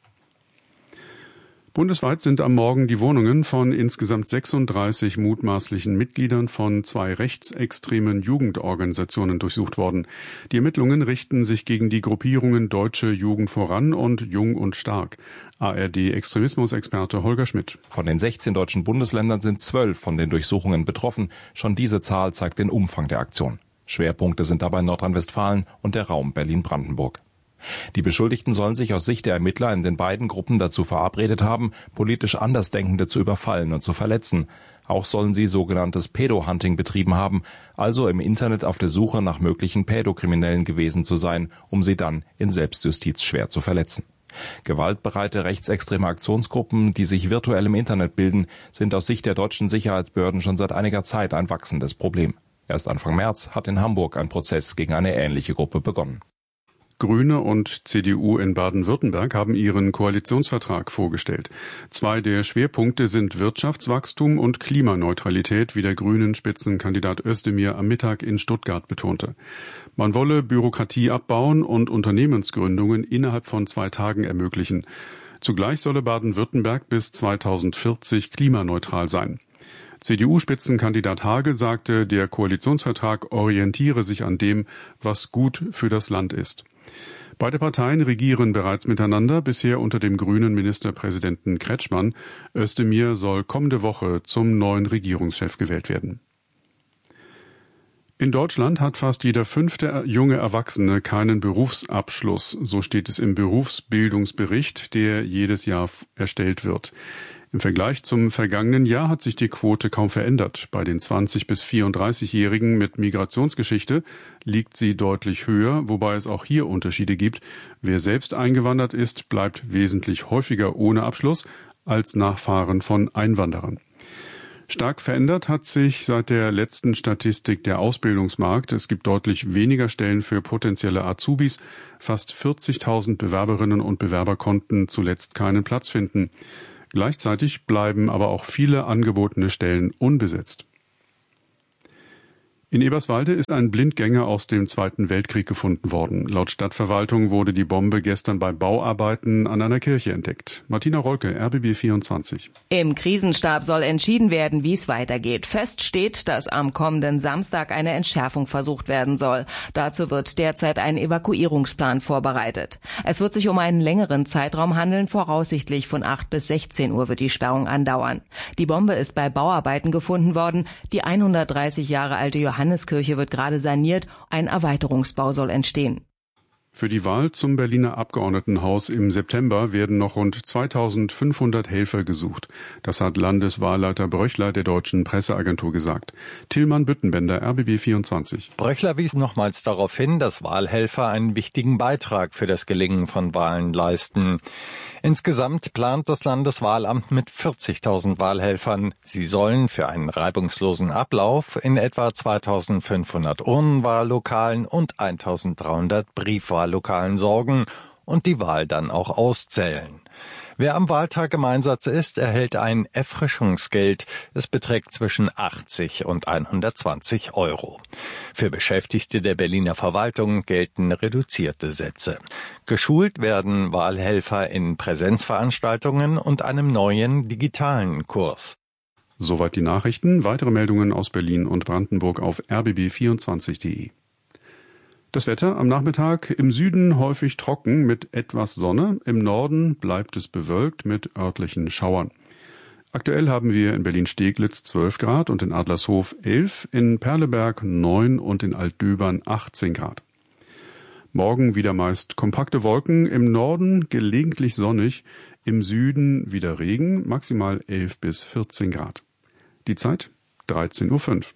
Bundesweit sind am Morgen die Wohnungen von insgesamt 36 mutmaßlichen Mitgliedern von 2 rechtsextremen Jugendorganisationen durchsucht worden. Die Ermittlungen richten sich gegen die Gruppierungen Deutsche Jugend voran und Jung und Stark. ARD-Extremismusexperte Holger Schmidt. Von den 16 deutschen Bundesländern sind 12 von den Durchsuchungen betroffen. Schon diese Zahl zeigt den Umfang der Aktion. Schwerpunkte sind dabei Nordrhein-Westfalen und der Raum Berlin-Brandenburg. Die Beschuldigten sollen sich aus Sicht der Ermittler in den beiden Gruppen dazu verabredet haben, politisch Andersdenkende zu überfallen und zu verletzen. Auch sollen sie sogenanntes Pädo-Hunting betrieben haben, also im Internet auf der Suche nach möglichen Pädokriminellen gewesen zu sein, um sie dann in Selbstjustiz schwer zu verletzen. Gewaltbereite rechtsextreme Aktionsgruppen, die sich virtuell im Internet bilden, sind aus Sicht der deutschen Sicherheitsbehörden schon seit einiger Zeit ein wachsendes Problem. Erst Anfang März hat in Hamburg ein Prozess gegen eine ähnliche Gruppe begonnen. Grüne und CDU in Baden-Württemberg haben ihren Koalitionsvertrag vorgestellt. 2 der Schwerpunkte sind Wirtschaftswachstum und Klimaneutralität, wie der grünen Spitzenkandidat Özdemir am Mittag in Stuttgart betonte. Man wolle Bürokratie abbauen und Unternehmensgründungen innerhalb von 2 Tagen ermöglichen. Zugleich solle Baden-Württemberg bis 2040 klimaneutral sein. CDU-Spitzenkandidat Hagel sagte, der Koalitionsvertrag orientiere sich an dem, was gut für das Land ist. Beide Parteien regieren bereits miteinander, bisher unter dem grünen Ministerpräsidenten Kretschmann. Özdemir soll kommende Woche zum neuen Regierungschef gewählt werden. In Deutschland hat fast jeder 5. junge Erwachsene keinen Berufsabschluss. So steht es im Berufsbildungsbericht, der jedes Jahr erstellt wird. Im Vergleich zum vergangenen Jahr hat sich die Quote kaum verändert. Bei den 20- bis 34-Jährigen mit Migrationsgeschichte liegt sie deutlich höher, wobei es auch hier Unterschiede gibt. Wer selbst eingewandert ist, bleibt wesentlich häufiger ohne Abschluss als Nachfahren von Einwanderern. Stark verändert hat sich seit der letzten Statistik der Ausbildungsmarkt. Es gibt deutlich weniger Stellen für potenzielle Azubis. Fast 40.000 Bewerberinnen und Bewerber konnten zuletzt keinen Platz finden. Gleichzeitig bleiben aber auch viele angebotene Stellen unbesetzt. In Eberswalde ist ein Blindgänger aus dem Zweiten Weltkrieg gefunden worden. Laut Stadtverwaltung wurde die Bombe gestern bei Bauarbeiten an einer Kirche entdeckt. Martina Rolke, RBB 24. Im Krisenstab soll entschieden werden, wie es weitergeht. Fest steht, dass am kommenden Samstag eine Entschärfung versucht werden soll. Dazu wird derzeit ein Evakuierungsplan vorbereitet. Es wird sich um einen längeren Zeitraum handeln. Voraussichtlich von 8 bis 16 Uhr wird die Sperrung andauern. Die Bombe ist bei Bauarbeiten gefunden worden. Die 130 Jahre alte Johanneskirche wird gerade saniert, ein Erweiterungsbau soll entstehen. Für die Wahl zum Berliner Abgeordnetenhaus im September werden noch rund 2.500 Helfer gesucht. Das hat Landeswahlleiter Bröchler der Deutschen Presseagentur gesagt. Tillmann Büttenbender, RBB 24. Bröchler wies nochmals darauf hin, dass Wahlhelfer einen wichtigen Beitrag für das Gelingen von Wahlen leisten. Insgesamt plant das Landeswahlamt mit 40.000 Wahlhelfern. Sie sollen für einen reibungslosen Ablauf in etwa 2.500 Urnenwahllokalen und 1.300 Briefwahllokalen sorgen und die Wahl dann auch auszählen. Wer am Wahltag im Einsatz ist, erhält ein Erfrischungsgeld. Es beträgt zwischen 80 und 120 €. Für Beschäftigte der Berliner Verwaltung gelten reduzierte Sätze. Geschult werden Wahlhelfer in Präsenzveranstaltungen und einem neuen digitalen Kurs. Soweit die Nachrichten. Weitere Meldungen aus Berlin und Brandenburg auf rbb24.de. Das Wetter am Nachmittag im Süden häufig trocken mit etwas Sonne, im Norden bleibt es bewölkt mit örtlichen Schauern. Aktuell haben wir in Berlin-Steglitz 12 Grad und in Adlershof 11, in Perleberg 9 und in Altdöbern 18 Grad. Morgen wieder meist kompakte Wolken, im Norden gelegentlich sonnig, im Süden wieder Regen, maximal 11 bis 14 Grad. Die Zeit 13:05 Uhr.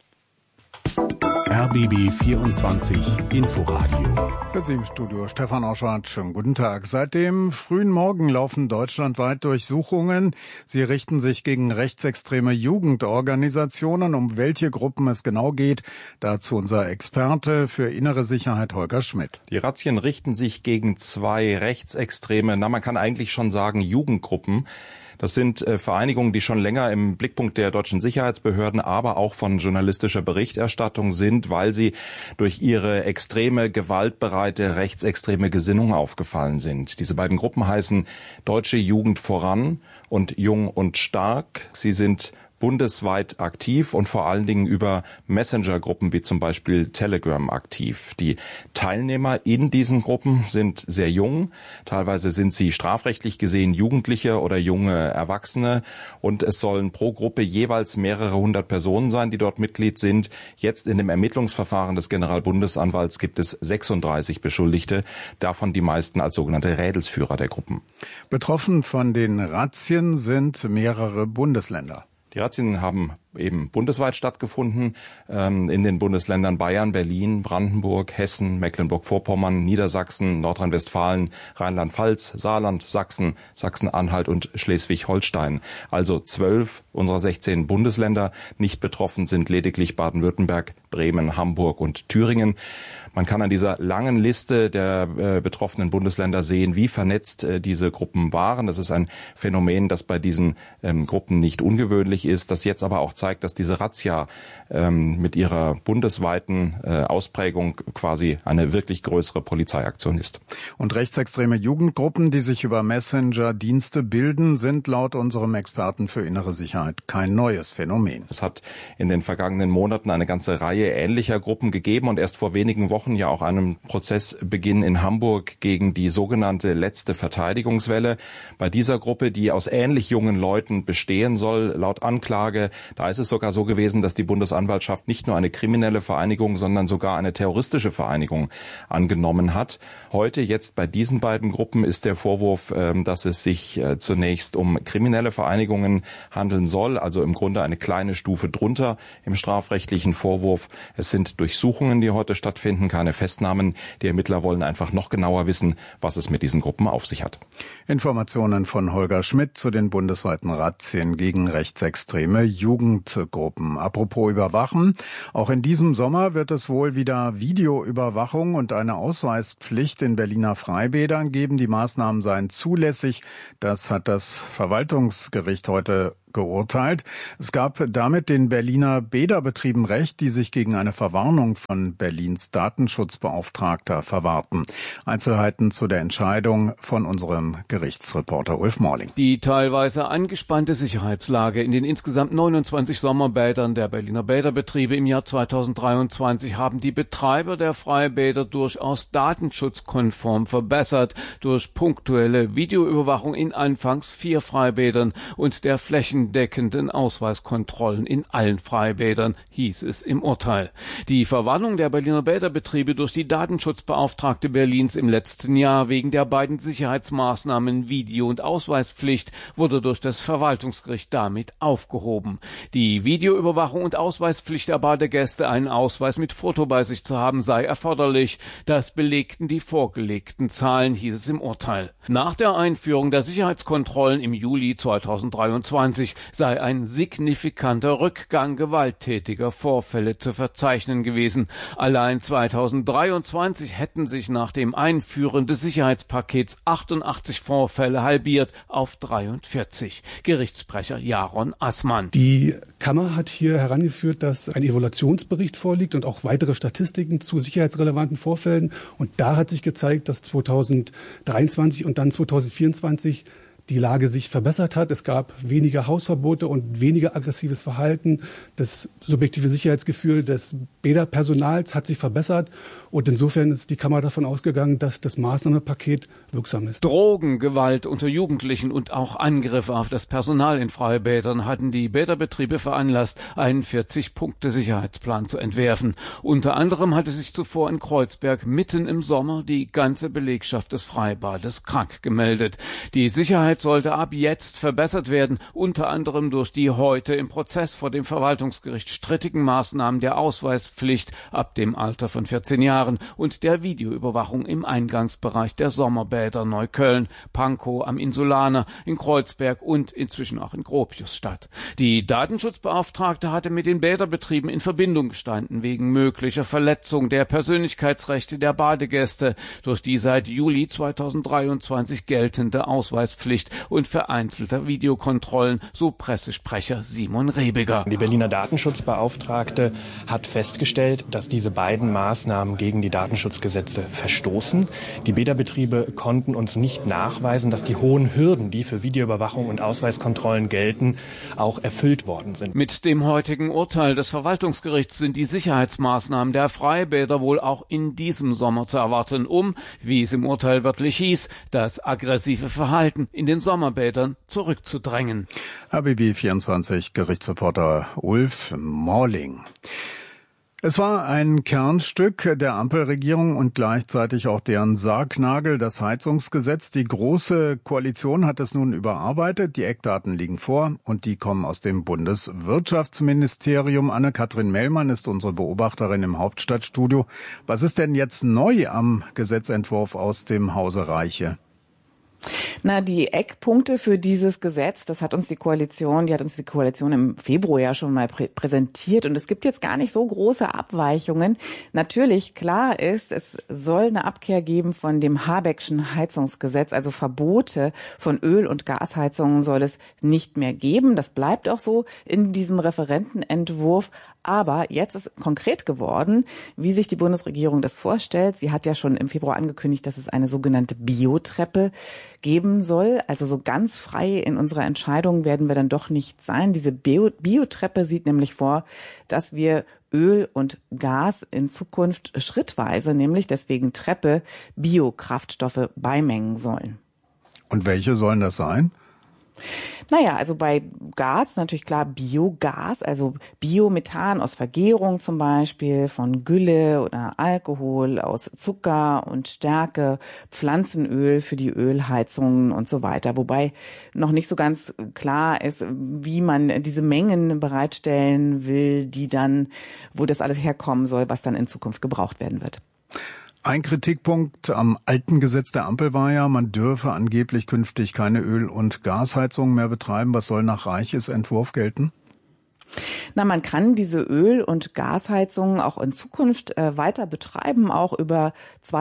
RBB 24 Inforadio. Für Sie im Studio Stefan Auschwart. Schönen guten Tag. Seit dem frühen Morgen laufen deutschlandweit Durchsuchungen. Sie richten sich gegen rechtsextreme Jugendorganisationen. Um welche Gruppen es genau geht, dazu unser Experte für innere Sicherheit Holger Schmidt. Die Razzien richten sich gegen 2 rechtsextreme, man kann eigentlich schon sagen Jugendgruppen. Das sind Vereinigungen, die schon länger im Blickpunkt der deutschen Sicherheitsbehörden, aber auch von journalistischer Berichterstattung sind, weil sie durch ihre extreme, gewaltbereite, rechtsextreme Gesinnung aufgefallen sind. Diese beiden Gruppen heißen Deutsche Jugend voran und Jung und Stark. Sie sind bundesweit aktiv und vor allen Dingen über Messenger-Gruppen wie zum Beispiel Telegram aktiv. Die Teilnehmer in diesen Gruppen sind sehr jung. Teilweise sind sie strafrechtlich gesehen Jugendliche oder junge Erwachsene. Und es sollen pro Gruppe jeweils mehrere hundert Personen sein, die dort Mitglied sind. Jetzt in dem Ermittlungsverfahren des Generalbundesanwalts gibt es 36 Beschuldigte, davon die meisten als sogenannte Rädelsführer der Gruppen. Betroffen von den Razzien sind mehrere Bundesländer. Die Razzien haben eben bundesweit stattgefunden, in den Bundesländern Bayern, Berlin, Brandenburg, Hessen, Mecklenburg-Vorpommern, Niedersachsen, Nordrhein-Westfalen, Rheinland-Pfalz, Saarland, Sachsen, Sachsen-Anhalt und Schleswig-Holstein. Also 12 unserer 16 Bundesländer. Nicht betroffen sind lediglich Baden-Württemberg, Bremen, Hamburg und Thüringen. Man kann an dieser langen Liste der betroffenen Bundesländer sehen, wie vernetzt diese Gruppen waren. Das ist ein Phänomen, das bei diesen Gruppen nicht ungewöhnlich ist, das jetzt aber auch zeigt, dass diese Razzia mit ihrer bundesweiten Ausprägung quasi eine wirklich größere Polizeiaktion ist. Und rechtsextreme Jugendgruppen, die sich über Messenger-Dienste bilden, sind laut unserem Experten für innere Sicherheit kein neues Phänomen. Es hat in den vergangenen Monaten eine ganze Reihe ähnlicher Gruppen gegeben und erst vor wenigen Wochen ja auch einen Prozessbeginn in Hamburg gegen die sogenannte letzte Verteidigungswelle. Bei dieser Gruppe, die aus ähnlich jungen Leuten bestehen soll, laut Anklage, da ist es sogar so gewesen, dass die Bundesanwaltschaft nicht nur eine kriminelle Vereinigung, sondern sogar eine terroristische Vereinigung angenommen hat. Heute, jetzt bei diesen beiden Gruppen, ist der Vorwurf, dass es sich zunächst um kriminelle Vereinigungen handeln soll, also im Grunde eine kleine Stufe drunter im strafrechtlichen Vorwurf. Es sind Durchsuchungen, die heute stattfinden, keine Festnahmen. Die Ermittler wollen einfach noch genauer wissen, was es mit diesen Gruppen auf sich hat. Informationen von Holger Schmidt zu den bundesweiten Razzien gegen rechtsextreme Jugendgruppen. Apropos Überwachen. Auch in diesem Sommer wird es wohl wieder Videoüberwachung und eine Ausweispflicht in Berliner Freibädern geben. Die Maßnahmen seien zulässig. Das hat das Verwaltungsgericht heute geurteilt. Es gab damit den Berliner Bäderbetrieben Recht, die sich gegen eine Verwarnung von Berlins Datenschutzbeauftragter verwahrten. Einzelheiten zu der Entscheidung von unserem Gerichtsreporter Ulf Morling. Die teilweise angespannte Sicherheitslage in den insgesamt 29 Sommerbädern der Berliner Bäderbetriebe im Jahr 2023 haben die Betreiber der Freibäder durchaus datenschutzkonform verbessert durch punktuelle Videoüberwachung in anfangs 4 Freibädern und der flächendeckenden Ausweiskontrollen in allen Freibädern, hieß es im Urteil. Die Verwarnung der Berliner Bäderbetriebe durch die Datenschutzbeauftragte Berlins im letzten Jahr wegen der beiden Sicherheitsmaßnahmen Video- und Ausweispflicht wurde durch das Verwaltungsgericht damit aufgehoben. Die Videoüberwachung und Ausweispflicht der Badegäste, einen Ausweis mit Foto bei sich zu haben, sei erforderlich. Das belegten die vorgelegten Zahlen, hieß es im Urteil. Nach der Einführung der Sicherheitskontrollen im Juli 2023 sei ein signifikanter Rückgang gewalttätiger Vorfälle zu verzeichnen gewesen. Allein 2023 hätten sich nach dem Einführen des Sicherheitspakets 88 Vorfälle halbiert auf 43. Gerichtssprecher Jaron Assmann. Die Kammer hat hier herangeführt, dass ein Evaluationsbericht vorliegt und auch weitere Statistiken zu sicherheitsrelevanten Vorfällen. Und da hat sich gezeigt, dass 2023 und dann 2024 die Lage sich verbessert hat. Es gab weniger Hausverbote und weniger aggressives Verhalten. Das subjektive Sicherheitsgefühl des Bäderpersonals hat sich verbessert. Und insofern ist die Kammer davon ausgegangen, dass das Maßnahmenpaket wirksam ist. Drogen, Gewalt unter Jugendlichen und auch Angriffe auf das Personal in Freibädern hatten die Bäderbetriebe veranlasst, einen 40-Punkte-Sicherheitsplan zu entwerfen. Unter anderem hatte sich zuvor in Kreuzberg mitten im Sommer die ganze Belegschaft des Freibades krank gemeldet. Die Sicherheit sollte ab jetzt verbessert werden, unter anderem durch die heute im Prozess vor dem Verwaltungsgericht strittigen Maßnahmen der Ausweispflicht ab dem Alter von 14 Jahren und der Videoüberwachung im Eingangsbereich der Sommerbäder Neukölln, Pankow am Insulaner, in Kreuzberg und inzwischen auch in Gropiusstadt. Die Datenschutzbeauftragte hatte mit den Bäderbetrieben in Verbindung gestanden wegen möglicher Verletzung der Persönlichkeitsrechte der Badegäste durch die seit Juli 2023 geltende Ausweispflicht und vereinzelter Videokontrollen, so Pressesprecher Simon Rebiger. Die Berliner Datenschutzbeauftragte hat festgestellt, dass diese beiden Maßnahmen gegen die Datenschutzgesetze verstoßen. Die Bäderbetriebe konnten uns nicht nachweisen, dass die hohen Hürden, die für Videoüberwachung und Ausweiskontrollen gelten, auch erfüllt worden sind. Mit dem heutigen Urteil des Verwaltungsgerichts sind die Sicherheitsmaßnahmen der Freibäder wohl auch in diesem Sommer zu erwarten, um, wie es im Urteil wörtlich hieß, das aggressive Verhalten in den Sommerbädern zurückzudrängen. RBB 24 Gerichtsreporter Ulf Morling. Es war ein Kernstück der Ampelregierung und gleichzeitig auch deren Sargnagel, das Heizungsgesetz. Die Große Koalition hat es nun überarbeitet. Die Eckdaten liegen vor und die kommen aus dem Bundeswirtschaftsministerium. Anne-Kathrin Mellmann ist unsere Beobachterin im Hauptstadtstudio. Was ist denn jetzt neu am Gesetzentwurf aus dem Hause Reiche? Na, die Eckpunkte für dieses Gesetz, die hat uns die Koalition im Februar ja schon mal präsentiert und es gibt jetzt gar nicht so große Abweichungen. Natürlich, klar ist, es soll eine Abkehr geben von dem Habeckschen Heizungsgesetz, also Verbote von Öl- und Gasheizungen soll es nicht mehr geben. Das bleibt auch so in diesem Referentenentwurf. Aber jetzt ist konkret geworden, wie sich die Bundesregierung das vorstellt. Sie hat ja schon im Februar angekündigt, dass es eine sogenannte Biotreppe geben soll. Also so ganz frei in unserer Entscheidung werden wir dann doch nicht sein. Diese Biotreppe sieht nämlich vor, dass wir Öl und Gas in Zukunft schrittweise, nämlich deswegen Treppe, Biokraftstoffe beimengen sollen. Und welche sollen das sein? Naja, also bei Gas natürlich klar Biogas, also Biomethan aus Vergärung zum Beispiel, von Gülle oder Alkohol, aus Zucker und Stärke, Pflanzenöl für die Ölheizungen und so weiter. Wobei noch nicht so ganz klar ist, wie man diese Mengen bereitstellen will, die dann, wo das alles herkommen soll, was dann in Zukunft gebraucht werden wird. Ein Kritikpunkt am alten Gesetz der Ampel war ja, man dürfe angeblich künftig keine Öl- und Gasheizungen mehr betreiben. Was soll nach Reiches Entwurf gelten? Na, man kann diese Öl- und Gasheizungen auch in Zukunft weiter betreiben, auch über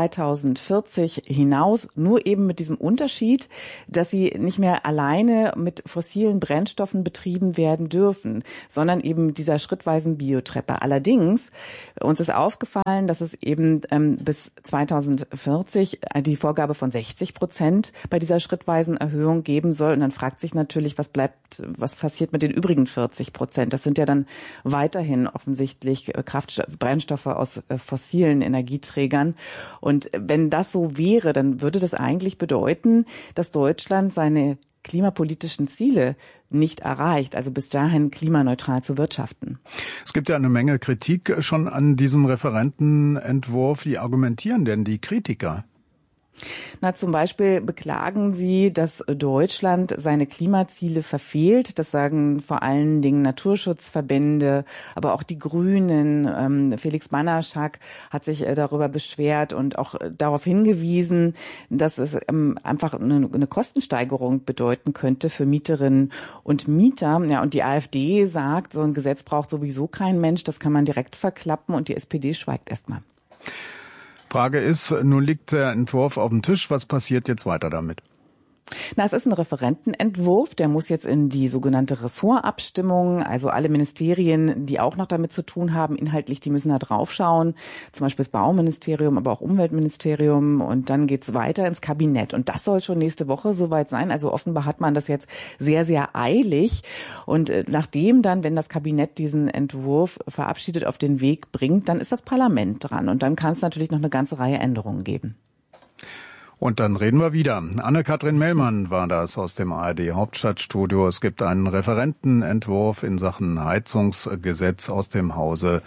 2040 hinaus, nur eben mit diesem Unterschied, dass sie nicht mehr alleine mit fossilen Brennstoffen betrieben werden dürfen, sondern eben dieser schrittweisen Biotreppe. Allerdings, uns ist aufgefallen, dass es eben bis 2040 die Vorgabe von 60% bei dieser schrittweisen Erhöhung geben soll. Und dann fragt sich natürlich, was passiert mit den übrigen 40%? Das sind ja dann weiterhin offensichtlich Brennstoffe aus fossilen Energieträgern. Und wenn das so wäre, dann würde das eigentlich bedeuten, dass Deutschland seine klimapolitischen Ziele nicht erreicht, also bis dahin klimaneutral zu wirtschaften. Es gibt ja eine Menge Kritik schon an diesem Referentenentwurf. Wie argumentieren denn die Kritiker? Na, zum Beispiel beklagen sie, dass Deutschland seine Klimaziele verfehlt. Das sagen vor allen Dingen Naturschutzverbände, aber auch die Grünen. Felix Banaschak hat sich darüber beschwert und auch darauf hingewiesen, dass es einfach eine Kostensteigerung bedeuten könnte für Mieterinnen und Mieter. Ja, und die AfD sagt, so ein Gesetz braucht sowieso kein Mensch, das kann man direkt verklappen, und die SPD schweigt erstmal. Frage ist, nun liegt der Entwurf auf dem Tisch, was passiert jetzt weiter damit? Na, es ist ein Referentenentwurf, der muss jetzt in die sogenannte Ressortabstimmung, also alle Ministerien, die auch noch damit zu tun haben, inhaltlich, die müssen da draufschauen, zum Beispiel das Bauministerium, aber auch Umweltministerium, und dann geht's weiter ins Kabinett. Und das soll schon nächste Woche soweit sein, also offenbar hat man das jetzt sehr, sehr eilig. Und nachdem dann, wenn das Kabinett diesen Entwurf verabschiedet, auf den Weg bringt, dann ist das Parlament dran, und dann kann es natürlich noch eine ganze Reihe Änderungen geben. Und dann reden wir wieder. Anne-Kathrin Mellmann war das aus dem ARD-Hauptstadtstudio. Es gibt einen Referentenentwurf in Sachen Heizungsgesetz aus dem Hause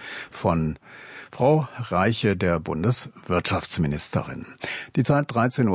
von Frau Reiche, der Bundeswirtschaftsministerin. Die Zeit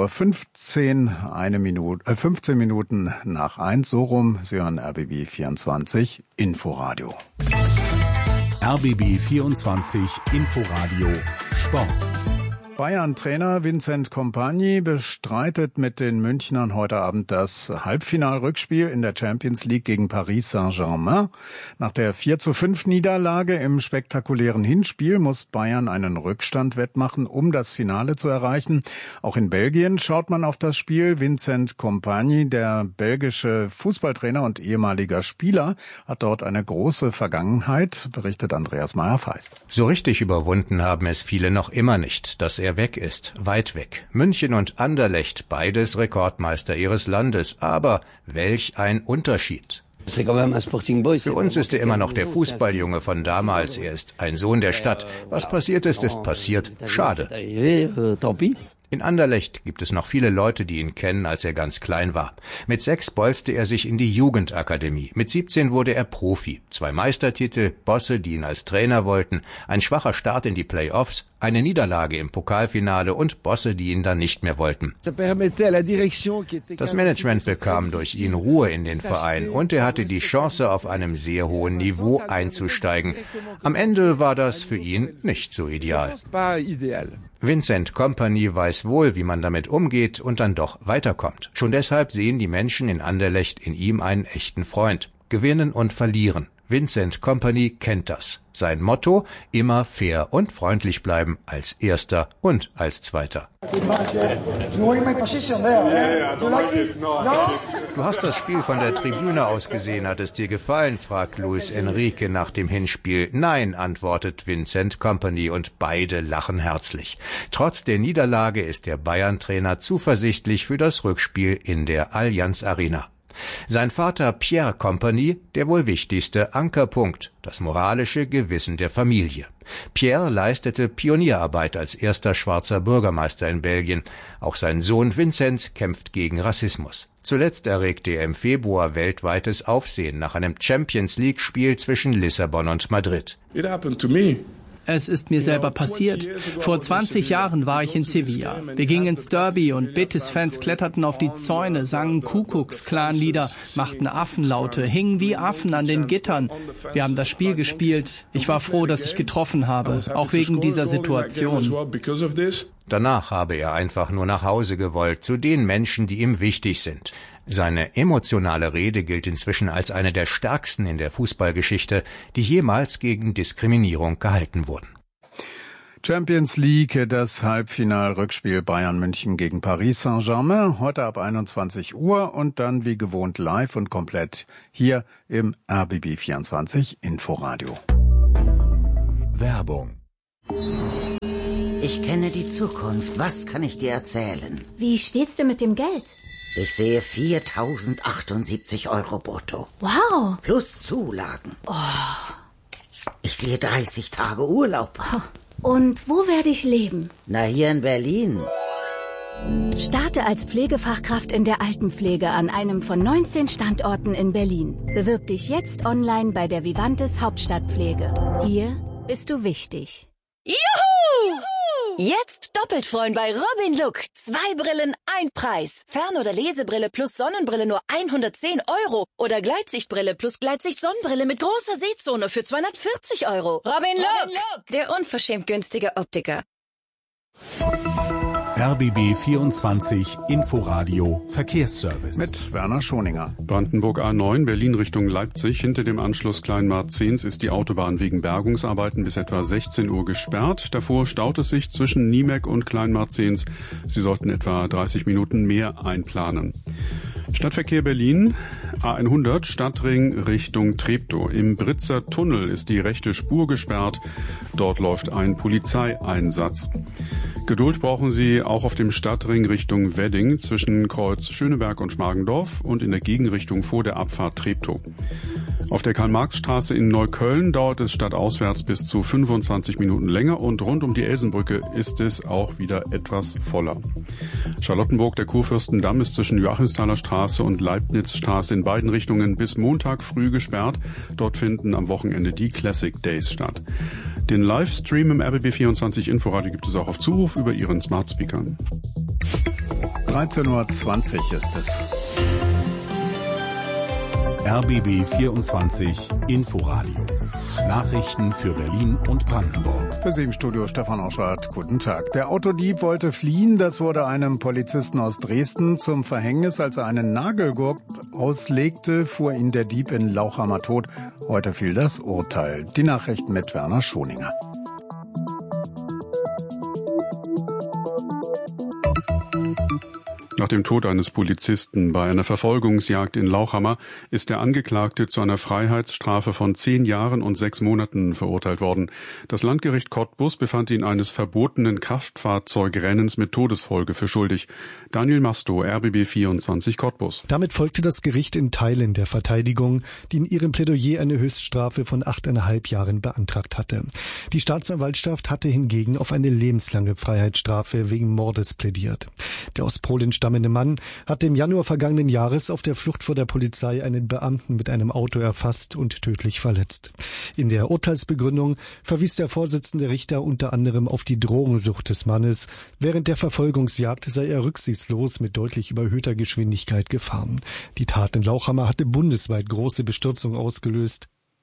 13:15 Uhr, 15 Minuten nach 1, so rum. Sie hören RBB 24 Inforadio. RBB 24 Inforadio Sport. Bayern-Trainer Vincent Kompany bestreitet mit den Münchnern heute Abend das Halbfinalrückspiel in der Champions League gegen Paris Saint-Germain. Nach der 4:5-Niederlage im spektakulären Hinspiel muss Bayern einen Rückstand wettmachen, um das Finale zu erreichen. Auch in Belgien schaut man auf das Spiel. Vincent Kompany, der belgische Fußballtrainer und ehemaliger Spieler, hat dort eine große Vergangenheit, berichtet Andreas Meyer-Feist. So richtig überwunden haben es viele noch immer nicht, dass er weg ist, weit weg. München und Anderlecht, beides Rekordmeister ihres Landes, aber welch ein Unterschied. Für uns ist er immer noch der Fußballjunge von damals, er ist ein Sohn der Stadt. Was passiert ist, ist passiert. Schade. In Anderlecht gibt es noch viele Leute, die ihn kennen, als er ganz klein war. Mit 6 bolzte er sich in die Jugendakademie. Mit 17 wurde er Profi. 2 Meistertitel, Bosse, die ihn als Trainer wollten, ein schwacher Start in die Playoffs, eine Niederlage im Pokalfinale und Bosse, die ihn dann nicht mehr wollten. Das Management bekam durch ihn Ruhe in den Verein und er hatte die Chance, auf einem sehr hohen Niveau einzusteigen. Am Ende war das für ihn nicht so ideal. Vincent Kompany weiß wohl, wie man damit umgeht und dann doch weiterkommt. Schon deshalb sehen die Menschen in Anderlecht in ihm einen echten Freund. Gewinnen und verlieren. Vincent Kompany kennt das. Sein Motto: immer fair und freundlich bleiben, als Erster und als Zweiter. Du hast das Spiel von der Tribüne aus gesehen. Hat es dir gefallen? Fragt Luis Enrique nach dem Hinspiel. Nein, antwortet Vincent Kompany und beide lachen herzlich. Trotz der Niederlage ist der Bayern-Trainer zuversichtlich für das Rückspiel in der Allianz Arena. Sein Vater Pierre Compagnie, der wohl wichtigste Ankerpunkt, das moralische Gewissen der Familie. Pierre leistete Pionierarbeit als erster schwarzer Bürgermeister in Belgien. Auch sein Sohn Vincent kämpft gegen Rassismus. Zuletzt erregte er im Februar weltweites Aufsehen nach einem Champions-League-Spiel zwischen Lissabon und Madrid. Es ist mir selber passiert. Vor 20 Jahren war ich in Sevilla. Wir gingen ins Derby und Betis-Fans kletterten auf die Zäune, sangen Kuckucks-Klan-Lieder, machten Affenlaute, hingen wie Affen an den Gittern. Wir haben das Spiel gespielt. Ich war froh, dass ich getroffen habe, auch wegen dieser Situation. Danach habe er einfach nur nach Hause gewollt, zu den Menschen, die ihm wichtig sind. Seine emotionale Rede gilt inzwischen als eine der stärksten in der Fußballgeschichte, die jemals gegen Diskriminierung gehalten wurden. Champions League, das Halbfinal-Rückspiel Bayern München gegen Paris Saint-Germain, heute ab 21 Uhr und dann wie gewohnt live und komplett hier im RBB 24 Inforadio. Werbung. Ich kenne die Zukunft. Was kann ich dir erzählen? Wie steht's denn mit dem Geld? Ich sehe 4.078 € brutto. Wow. Plus Zulagen. Oh. Ich sehe 30 Tage Urlaub. Und wo werde ich leben? Na, hier in Berlin. Starte als Pflegefachkraft in der Altenpflege an einem von 19 Standorten in Berlin. Bewirb dich jetzt online bei der Vivantes Hauptstadtpflege. Hier bist du wichtig. Juhu! Jetzt doppelt freuen bei Robin Look. 2 Brillen, 1 Preis. Fern- oder Lesebrille plus Sonnenbrille nur 110 € oder Gleitsichtbrille plus Gleitsicht-Sonnenbrille mit großer Sehzone für 240 €. Robin Look, der unverschämt günstige Optiker. RBB 24 Inforadio Verkehrsservice. Mit Werner Schoninger. Brandenburg A9, Berlin Richtung Leipzig. Hinter dem Anschluss Kleinmarzens ist die Autobahn wegen Bergungsarbeiten bis etwa 16 Uhr gesperrt. Davor staut es sich zwischen Niemek und Kleinmarzens. Sie sollten etwa 30 Minuten mehr einplanen. Stadtverkehr Berlin, A100, Stadtring Richtung Treptow. Im Britzer Tunnel ist die rechte Spur gesperrt. Dort läuft ein Polizeieinsatz. Geduld brauchen Sie auch auf dem Stadtring Richtung Wedding zwischen Kreuz Schöneberg und Schmargendorf und in der Gegenrichtung vor der Abfahrt Treptow. Auf der Karl-Marx-Straße in Neukölln dauert es stadtauswärts bis zu 25 Minuten länger und rund um die Elsenbrücke ist es auch wieder etwas voller. Charlottenburg, der Kurfürstendamm ist zwischen Joachimsthaler Straße und Leibnizstraße in beiden Richtungen bis Montag früh gesperrt. Dort finden am Wochenende die Classic Days statt. Den Livestream im RBB24 Inforadio gibt es auch auf Zuruf über Ihren Smart Speakern. 13:20 Uhr ist es. RBB 24 Inforadio. Nachrichten für Berlin und Brandenburg. Für Sie im Studio Stefan Auschwart. Guten Tag. Der Autodieb wollte fliehen. Das wurde einem Polizisten aus Dresden zum Verhängnis. Als er einen Nagelgurt auslegte, fuhr ihn der Dieb in Lauchhammer tot. Heute fiel das Urteil. Die Nachrichten mit Werner Schoninger. Nach dem Tod eines Polizisten bei einer Verfolgungsjagd in Lauchhammer ist der Angeklagte zu einer Freiheitsstrafe von 10 Jahren und 6 Monaten verurteilt worden. Das Landgericht Cottbus befand ihn eines verbotenen Kraftfahrzeugrennens mit Todesfolge für schuldig. Daniel Masto, RBB 24 Cottbus. Damit folgte das Gericht in Teilen der Verteidigung, die in ihrem Plädoyer eine Höchststrafe von 8,5 Jahren beantragt hatte. Die Staatsanwaltschaft hatte hingegen auf eine lebenslange Freiheitsstrafe wegen Mordes plädiert. Der aus Polen stammende Mann hatte im Januar vergangenen Jahres auf der Flucht vor der Polizei einen Beamten mit einem Auto erfasst und tödlich verletzt. In der Urteilsbegründung verwies der Vorsitzende Richter unter anderem auf die Drogensucht des Mannes. Während der Verfolgungsjagd sei er rücksichtslos mit deutlich überhöhter Geschwindigkeit gefahren. Die Tat in Lauchhammer hatte bundesweit große Bestürzung ausgelöst.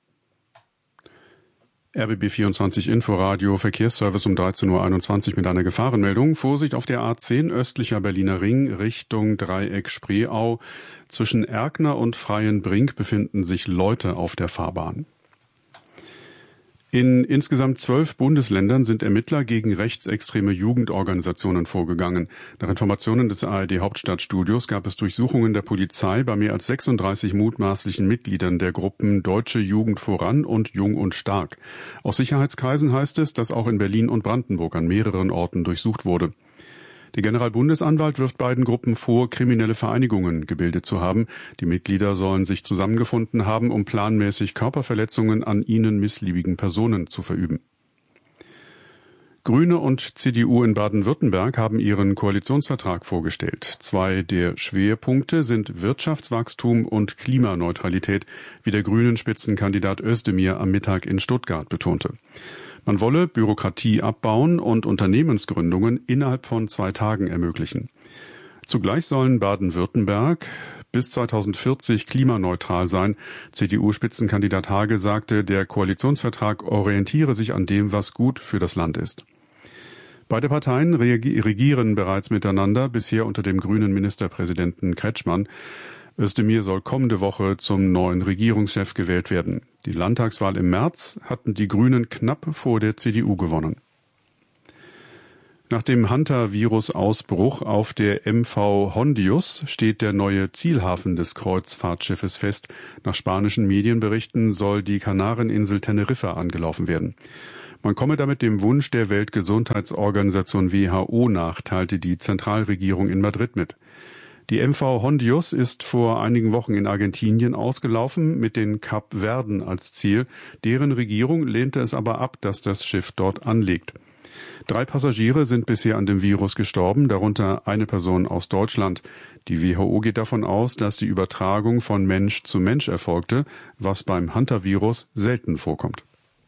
RBB 24 Inforadio Verkehrsservice um 13:21 Uhr mit einer Gefahrenmeldung. Vorsicht auf der A10 östlicher Berliner Ring Richtung Dreieck Spreeau. Zwischen Erkner und Freienbrink befinden sich Leute auf der Fahrbahn. In insgesamt 12 Bundesländern sind Ermittler gegen rechtsextreme Jugendorganisationen vorgegangen. Nach Informationen des ARD-Hauptstadtstudios gab es Durchsuchungen der Polizei bei mehr als 36 mutmaßlichen Mitgliedern der Gruppen Deutsche Jugend voran und Jung und Stark. Aus Sicherheitskreisen heißt es, dass auch in Berlin und Brandenburg an mehreren Orten durchsucht wurde. Der Generalbundesanwalt wirft beiden Gruppen vor, kriminelle Vereinigungen gebildet zu haben. Die Mitglieder sollen sich zusammengefunden haben, um planmäßig Körperverletzungen an ihnen missliebigen Personen zu verüben. Grüne und CDU in Baden-Württemberg haben ihren Koalitionsvertrag vorgestellt. 2 der Schwerpunkte sind Wirtschaftswachstum und Klimaneutralität, wie der grünen Spitzenkandidat Özdemir am Mittag in Stuttgart betonte. Man wolle Bürokratie abbauen und Unternehmensgründungen innerhalb von 2 Tagen ermöglichen. Zugleich sollen Baden-Württemberg bis 2040 klimaneutral sein. CDU-Spitzenkandidat Hage sagte, der Koalitionsvertrag orientiere sich an dem, was gut für das Land ist. Beide Parteien regieren bereits miteinander, bisher unter dem grünen Ministerpräsidenten Kretschmann. Özdemir soll kommende Woche zum neuen Regierungschef gewählt werden. Die Landtagswahl im März hatten die Grünen knapp vor der CDU gewonnen. Nach dem Hantavirus-Ausbruch auf der MV Hondius steht der neue Zielhafen des Kreuzfahrtschiffes fest. Nach spanischen Medienberichten soll die Kanareninsel Teneriffa angelaufen werden. Man komme damit dem Wunsch der Weltgesundheitsorganisation WHO nach, teilte die Zentralregierung in Madrid mit. Die MV Hondius ist vor einigen Wochen in Argentinien ausgelaufen, mit den Kapverden als Ziel. Deren Regierung lehnte es aber ab, dass das Schiff dort anlegt. 3 Passagiere sind bisher an dem Virus gestorben, darunter eine Person aus Deutschland. Die WHO geht davon aus, dass die Übertragung von Mensch zu Mensch erfolgte, was beim Hantavirus selten vorkommt.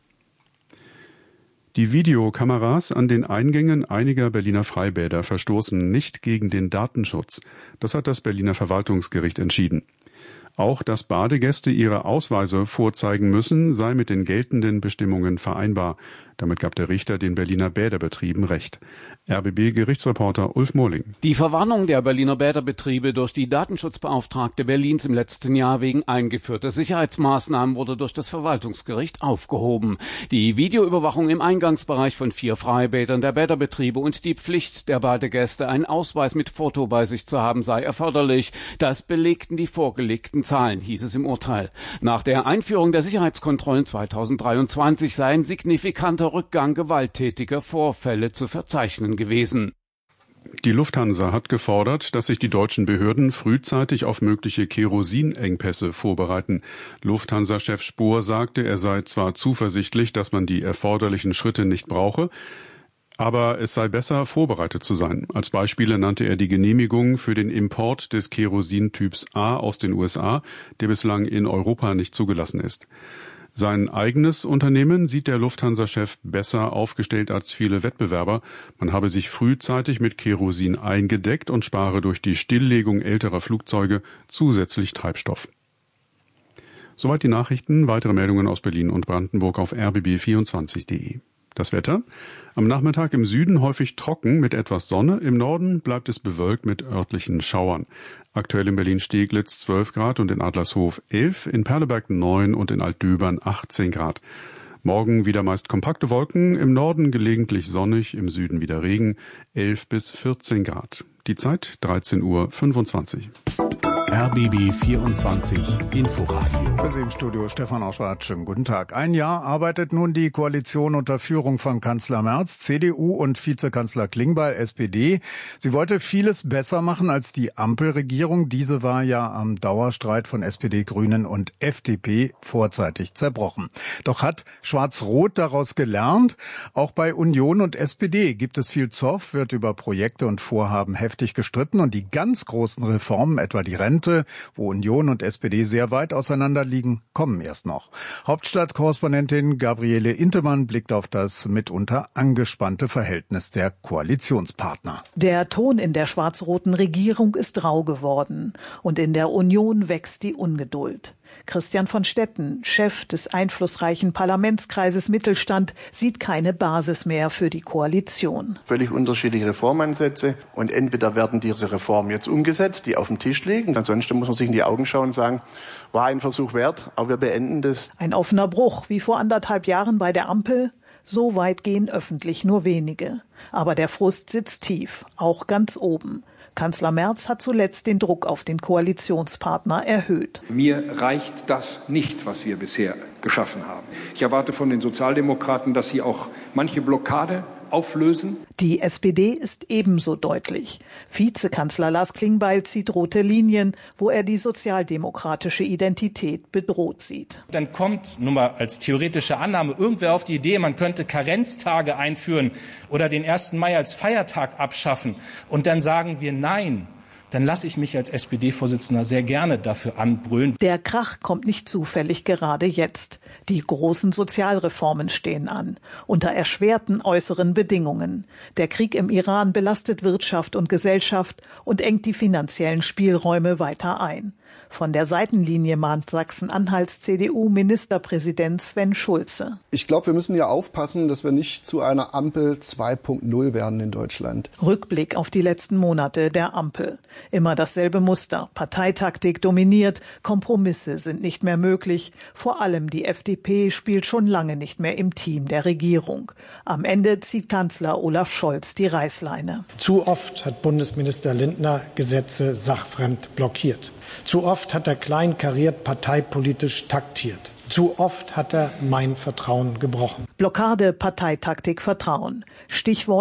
Die Videokameras an den Eingängen einiger Berliner Freibäder verstoßen nicht gegen den Datenschutz. Das hat das Berliner Verwaltungsgericht entschieden. Auch, dass Badegäste ihre Ausweise vorzeigen müssen, sei mit den geltenden Bestimmungen vereinbar. Damit gab der Richter den Berliner Bäderbetrieben Recht. RBB-Gerichtsreporter Ulf Mohling. Die Verwarnung der Berliner Bäderbetriebe durch die Datenschutzbeauftragte Berlins im letzten Jahr wegen eingeführter Sicherheitsmaßnahmen wurde durch das Verwaltungsgericht aufgehoben. Die Videoüberwachung im Eingangsbereich von 4 Freibädern der Bäderbetriebe und die Pflicht der Badegäste, einen Ausweis mit Foto bei sich zu haben, sei erforderlich. Das belegten die vorgelegten Zahlen, hieß es im Urteil. Nach der Einführung der Sicherheitskontrollen 2023 sei ein signifikanter Rückgang gewalttätiger Vorfälle zu verzeichnen gewesen. Die Lufthansa hat gefordert, dass sich die deutschen Behörden frühzeitig auf mögliche Kerosinengpässe vorbereiten. Lufthansa-Chef Spohr sagte, er sei zwar zuversichtlich, dass man die erforderlichen Schritte nicht brauche, aber es sei besser, vorbereitet zu sein. Als Beispiele nannte er die Genehmigung für den Import des Kerosintyps A aus den USA, der bislang in Europa nicht zugelassen ist. Sein eigenes Unternehmen sieht der Lufthansa-Chef besser aufgestellt als viele Wettbewerber. Man habe sich frühzeitig mit Kerosin eingedeckt und spare durch die Stilllegung älterer Flugzeuge zusätzlich Treibstoff. Soweit die Nachrichten. Weitere Meldungen aus Berlin und Brandenburg auf rbb24.de. Das Wetter. Am Nachmittag im Süden häufig trocken mit etwas Sonne. Im Norden bleibt es bewölkt mit örtlichen Schauern. Aktuell in Berlin-Steglitz 12 Grad und in Adlershof 11, in Perleberg 9 und in Altdöbern 18 Grad. Morgen wieder meist kompakte Wolken, im Norden gelegentlich sonnig, im Süden wieder Regen, 11 bis 14 Grad. Die Zeit 13:25 Uhr. RBB 24 Inforadio. Für Sie im Studio Stefan Auschwart. Schönen guten Tag. Ein Jahr arbeitet nun die Koalition unter Führung von Kanzler Merz, CDU und Vizekanzler Klingbeil, SPD. Sie wollte vieles besser machen als die Ampelregierung. Diese war ja am Dauerstreit von SPD, Grünen und FDP vorzeitig zerbrochen. Doch hat Schwarz-Rot daraus gelernt? Auch bei Union und SPD gibt es viel Zoff, wird über Projekte und Vorhaben heftig gestritten und die ganz großen Reformen, etwa die Rente, wo Union und SPD sehr weit auseinander liegen, kommen erst noch. Hauptstadtkorrespondentin Gabriele Intemann blickt auf das mitunter angespannte Verhältnis der Koalitionspartner. Der Ton in der schwarz-roten Regierung ist rau geworden und in der Union wächst die Ungeduld. Christian von Stetten, Chef des einflussreichen Parlamentskreises Mittelstand, sieht keine Basis mehr für die Koalition. Völlig unterschiedliche Reformansätze und entweder werden diese Reformen jetzt umgesetzt, die auf dem Tisch liegen. Ansonsten muss man sich in die Augen schauen und sagen, war ein Versuch wert, aber wir beenden das. Ein offener Bruch, wie vor 1,5 Jahren bei der Ampel. So weit gehen öffentlich nur wenige. Aber der Frust sitzt tief, auch ganz oben. Kanzler Merz hat zuletzt den Druck auf den Koalitionspartner erhöht. Mir reicht das nicht, was wir bisher geschaffen haben. Ich erwarte von den Sozialdemokraten, dass sie auch manche Blockade auflösen. Die SPD ist ebenso deutlich. Vizekanzler Lars Klingbeil zieht rote Linien, wo er die sozialdemokratische Identität bedroht sieht. Dann kommt nun mal als theoretische Annahme irgendwer auf die Idee, man könnte Karenztage einführen oder den 1. Mai als Feiertag abschaffen. Und dann sagen wir nein. Dann lasse ich mich als SPD-Vorsitzender sehr gerne dafür anbrüllen. Der Krach kommt nicht zufällig gerade jetzt. Die großen Sozialreformen stehen an, unter erschwerten äußeren Bedingungen. Der Krieg im Iran belastet Wirtschaft und Gesellschaft und engt die finanziellen Spielräume weiter ein. Von der Seitenlinie mahnt Sachsen-Anhalts CDU-Ministerpräsident Sven Schulze. Ich glaube, wir müssen ja aufpassen, dass wir nicht zu einer Ampel 2.0 werden in Deutschland. Rückblick auf die letzten Monate der Ampel. Immer dasselbe Muster. Parteitaktik dominiert, Kompromisse sind nicht mehr möglich. Vor allem die FDP spielt schon lange nicht mehr im Team der Regierung. Am Ende zieht Kanzler Olaf Scholz die Reißleine. Zu oft hat Bundesminister Lindner Gesetze sachfremd blockiert. Zu oft hat er kleinkariert parteipolitisch taktiert. Zu oft hat er mein Vertrauen gebrochen. Blockade, Parteitaktik, Vertrauen. Stichwort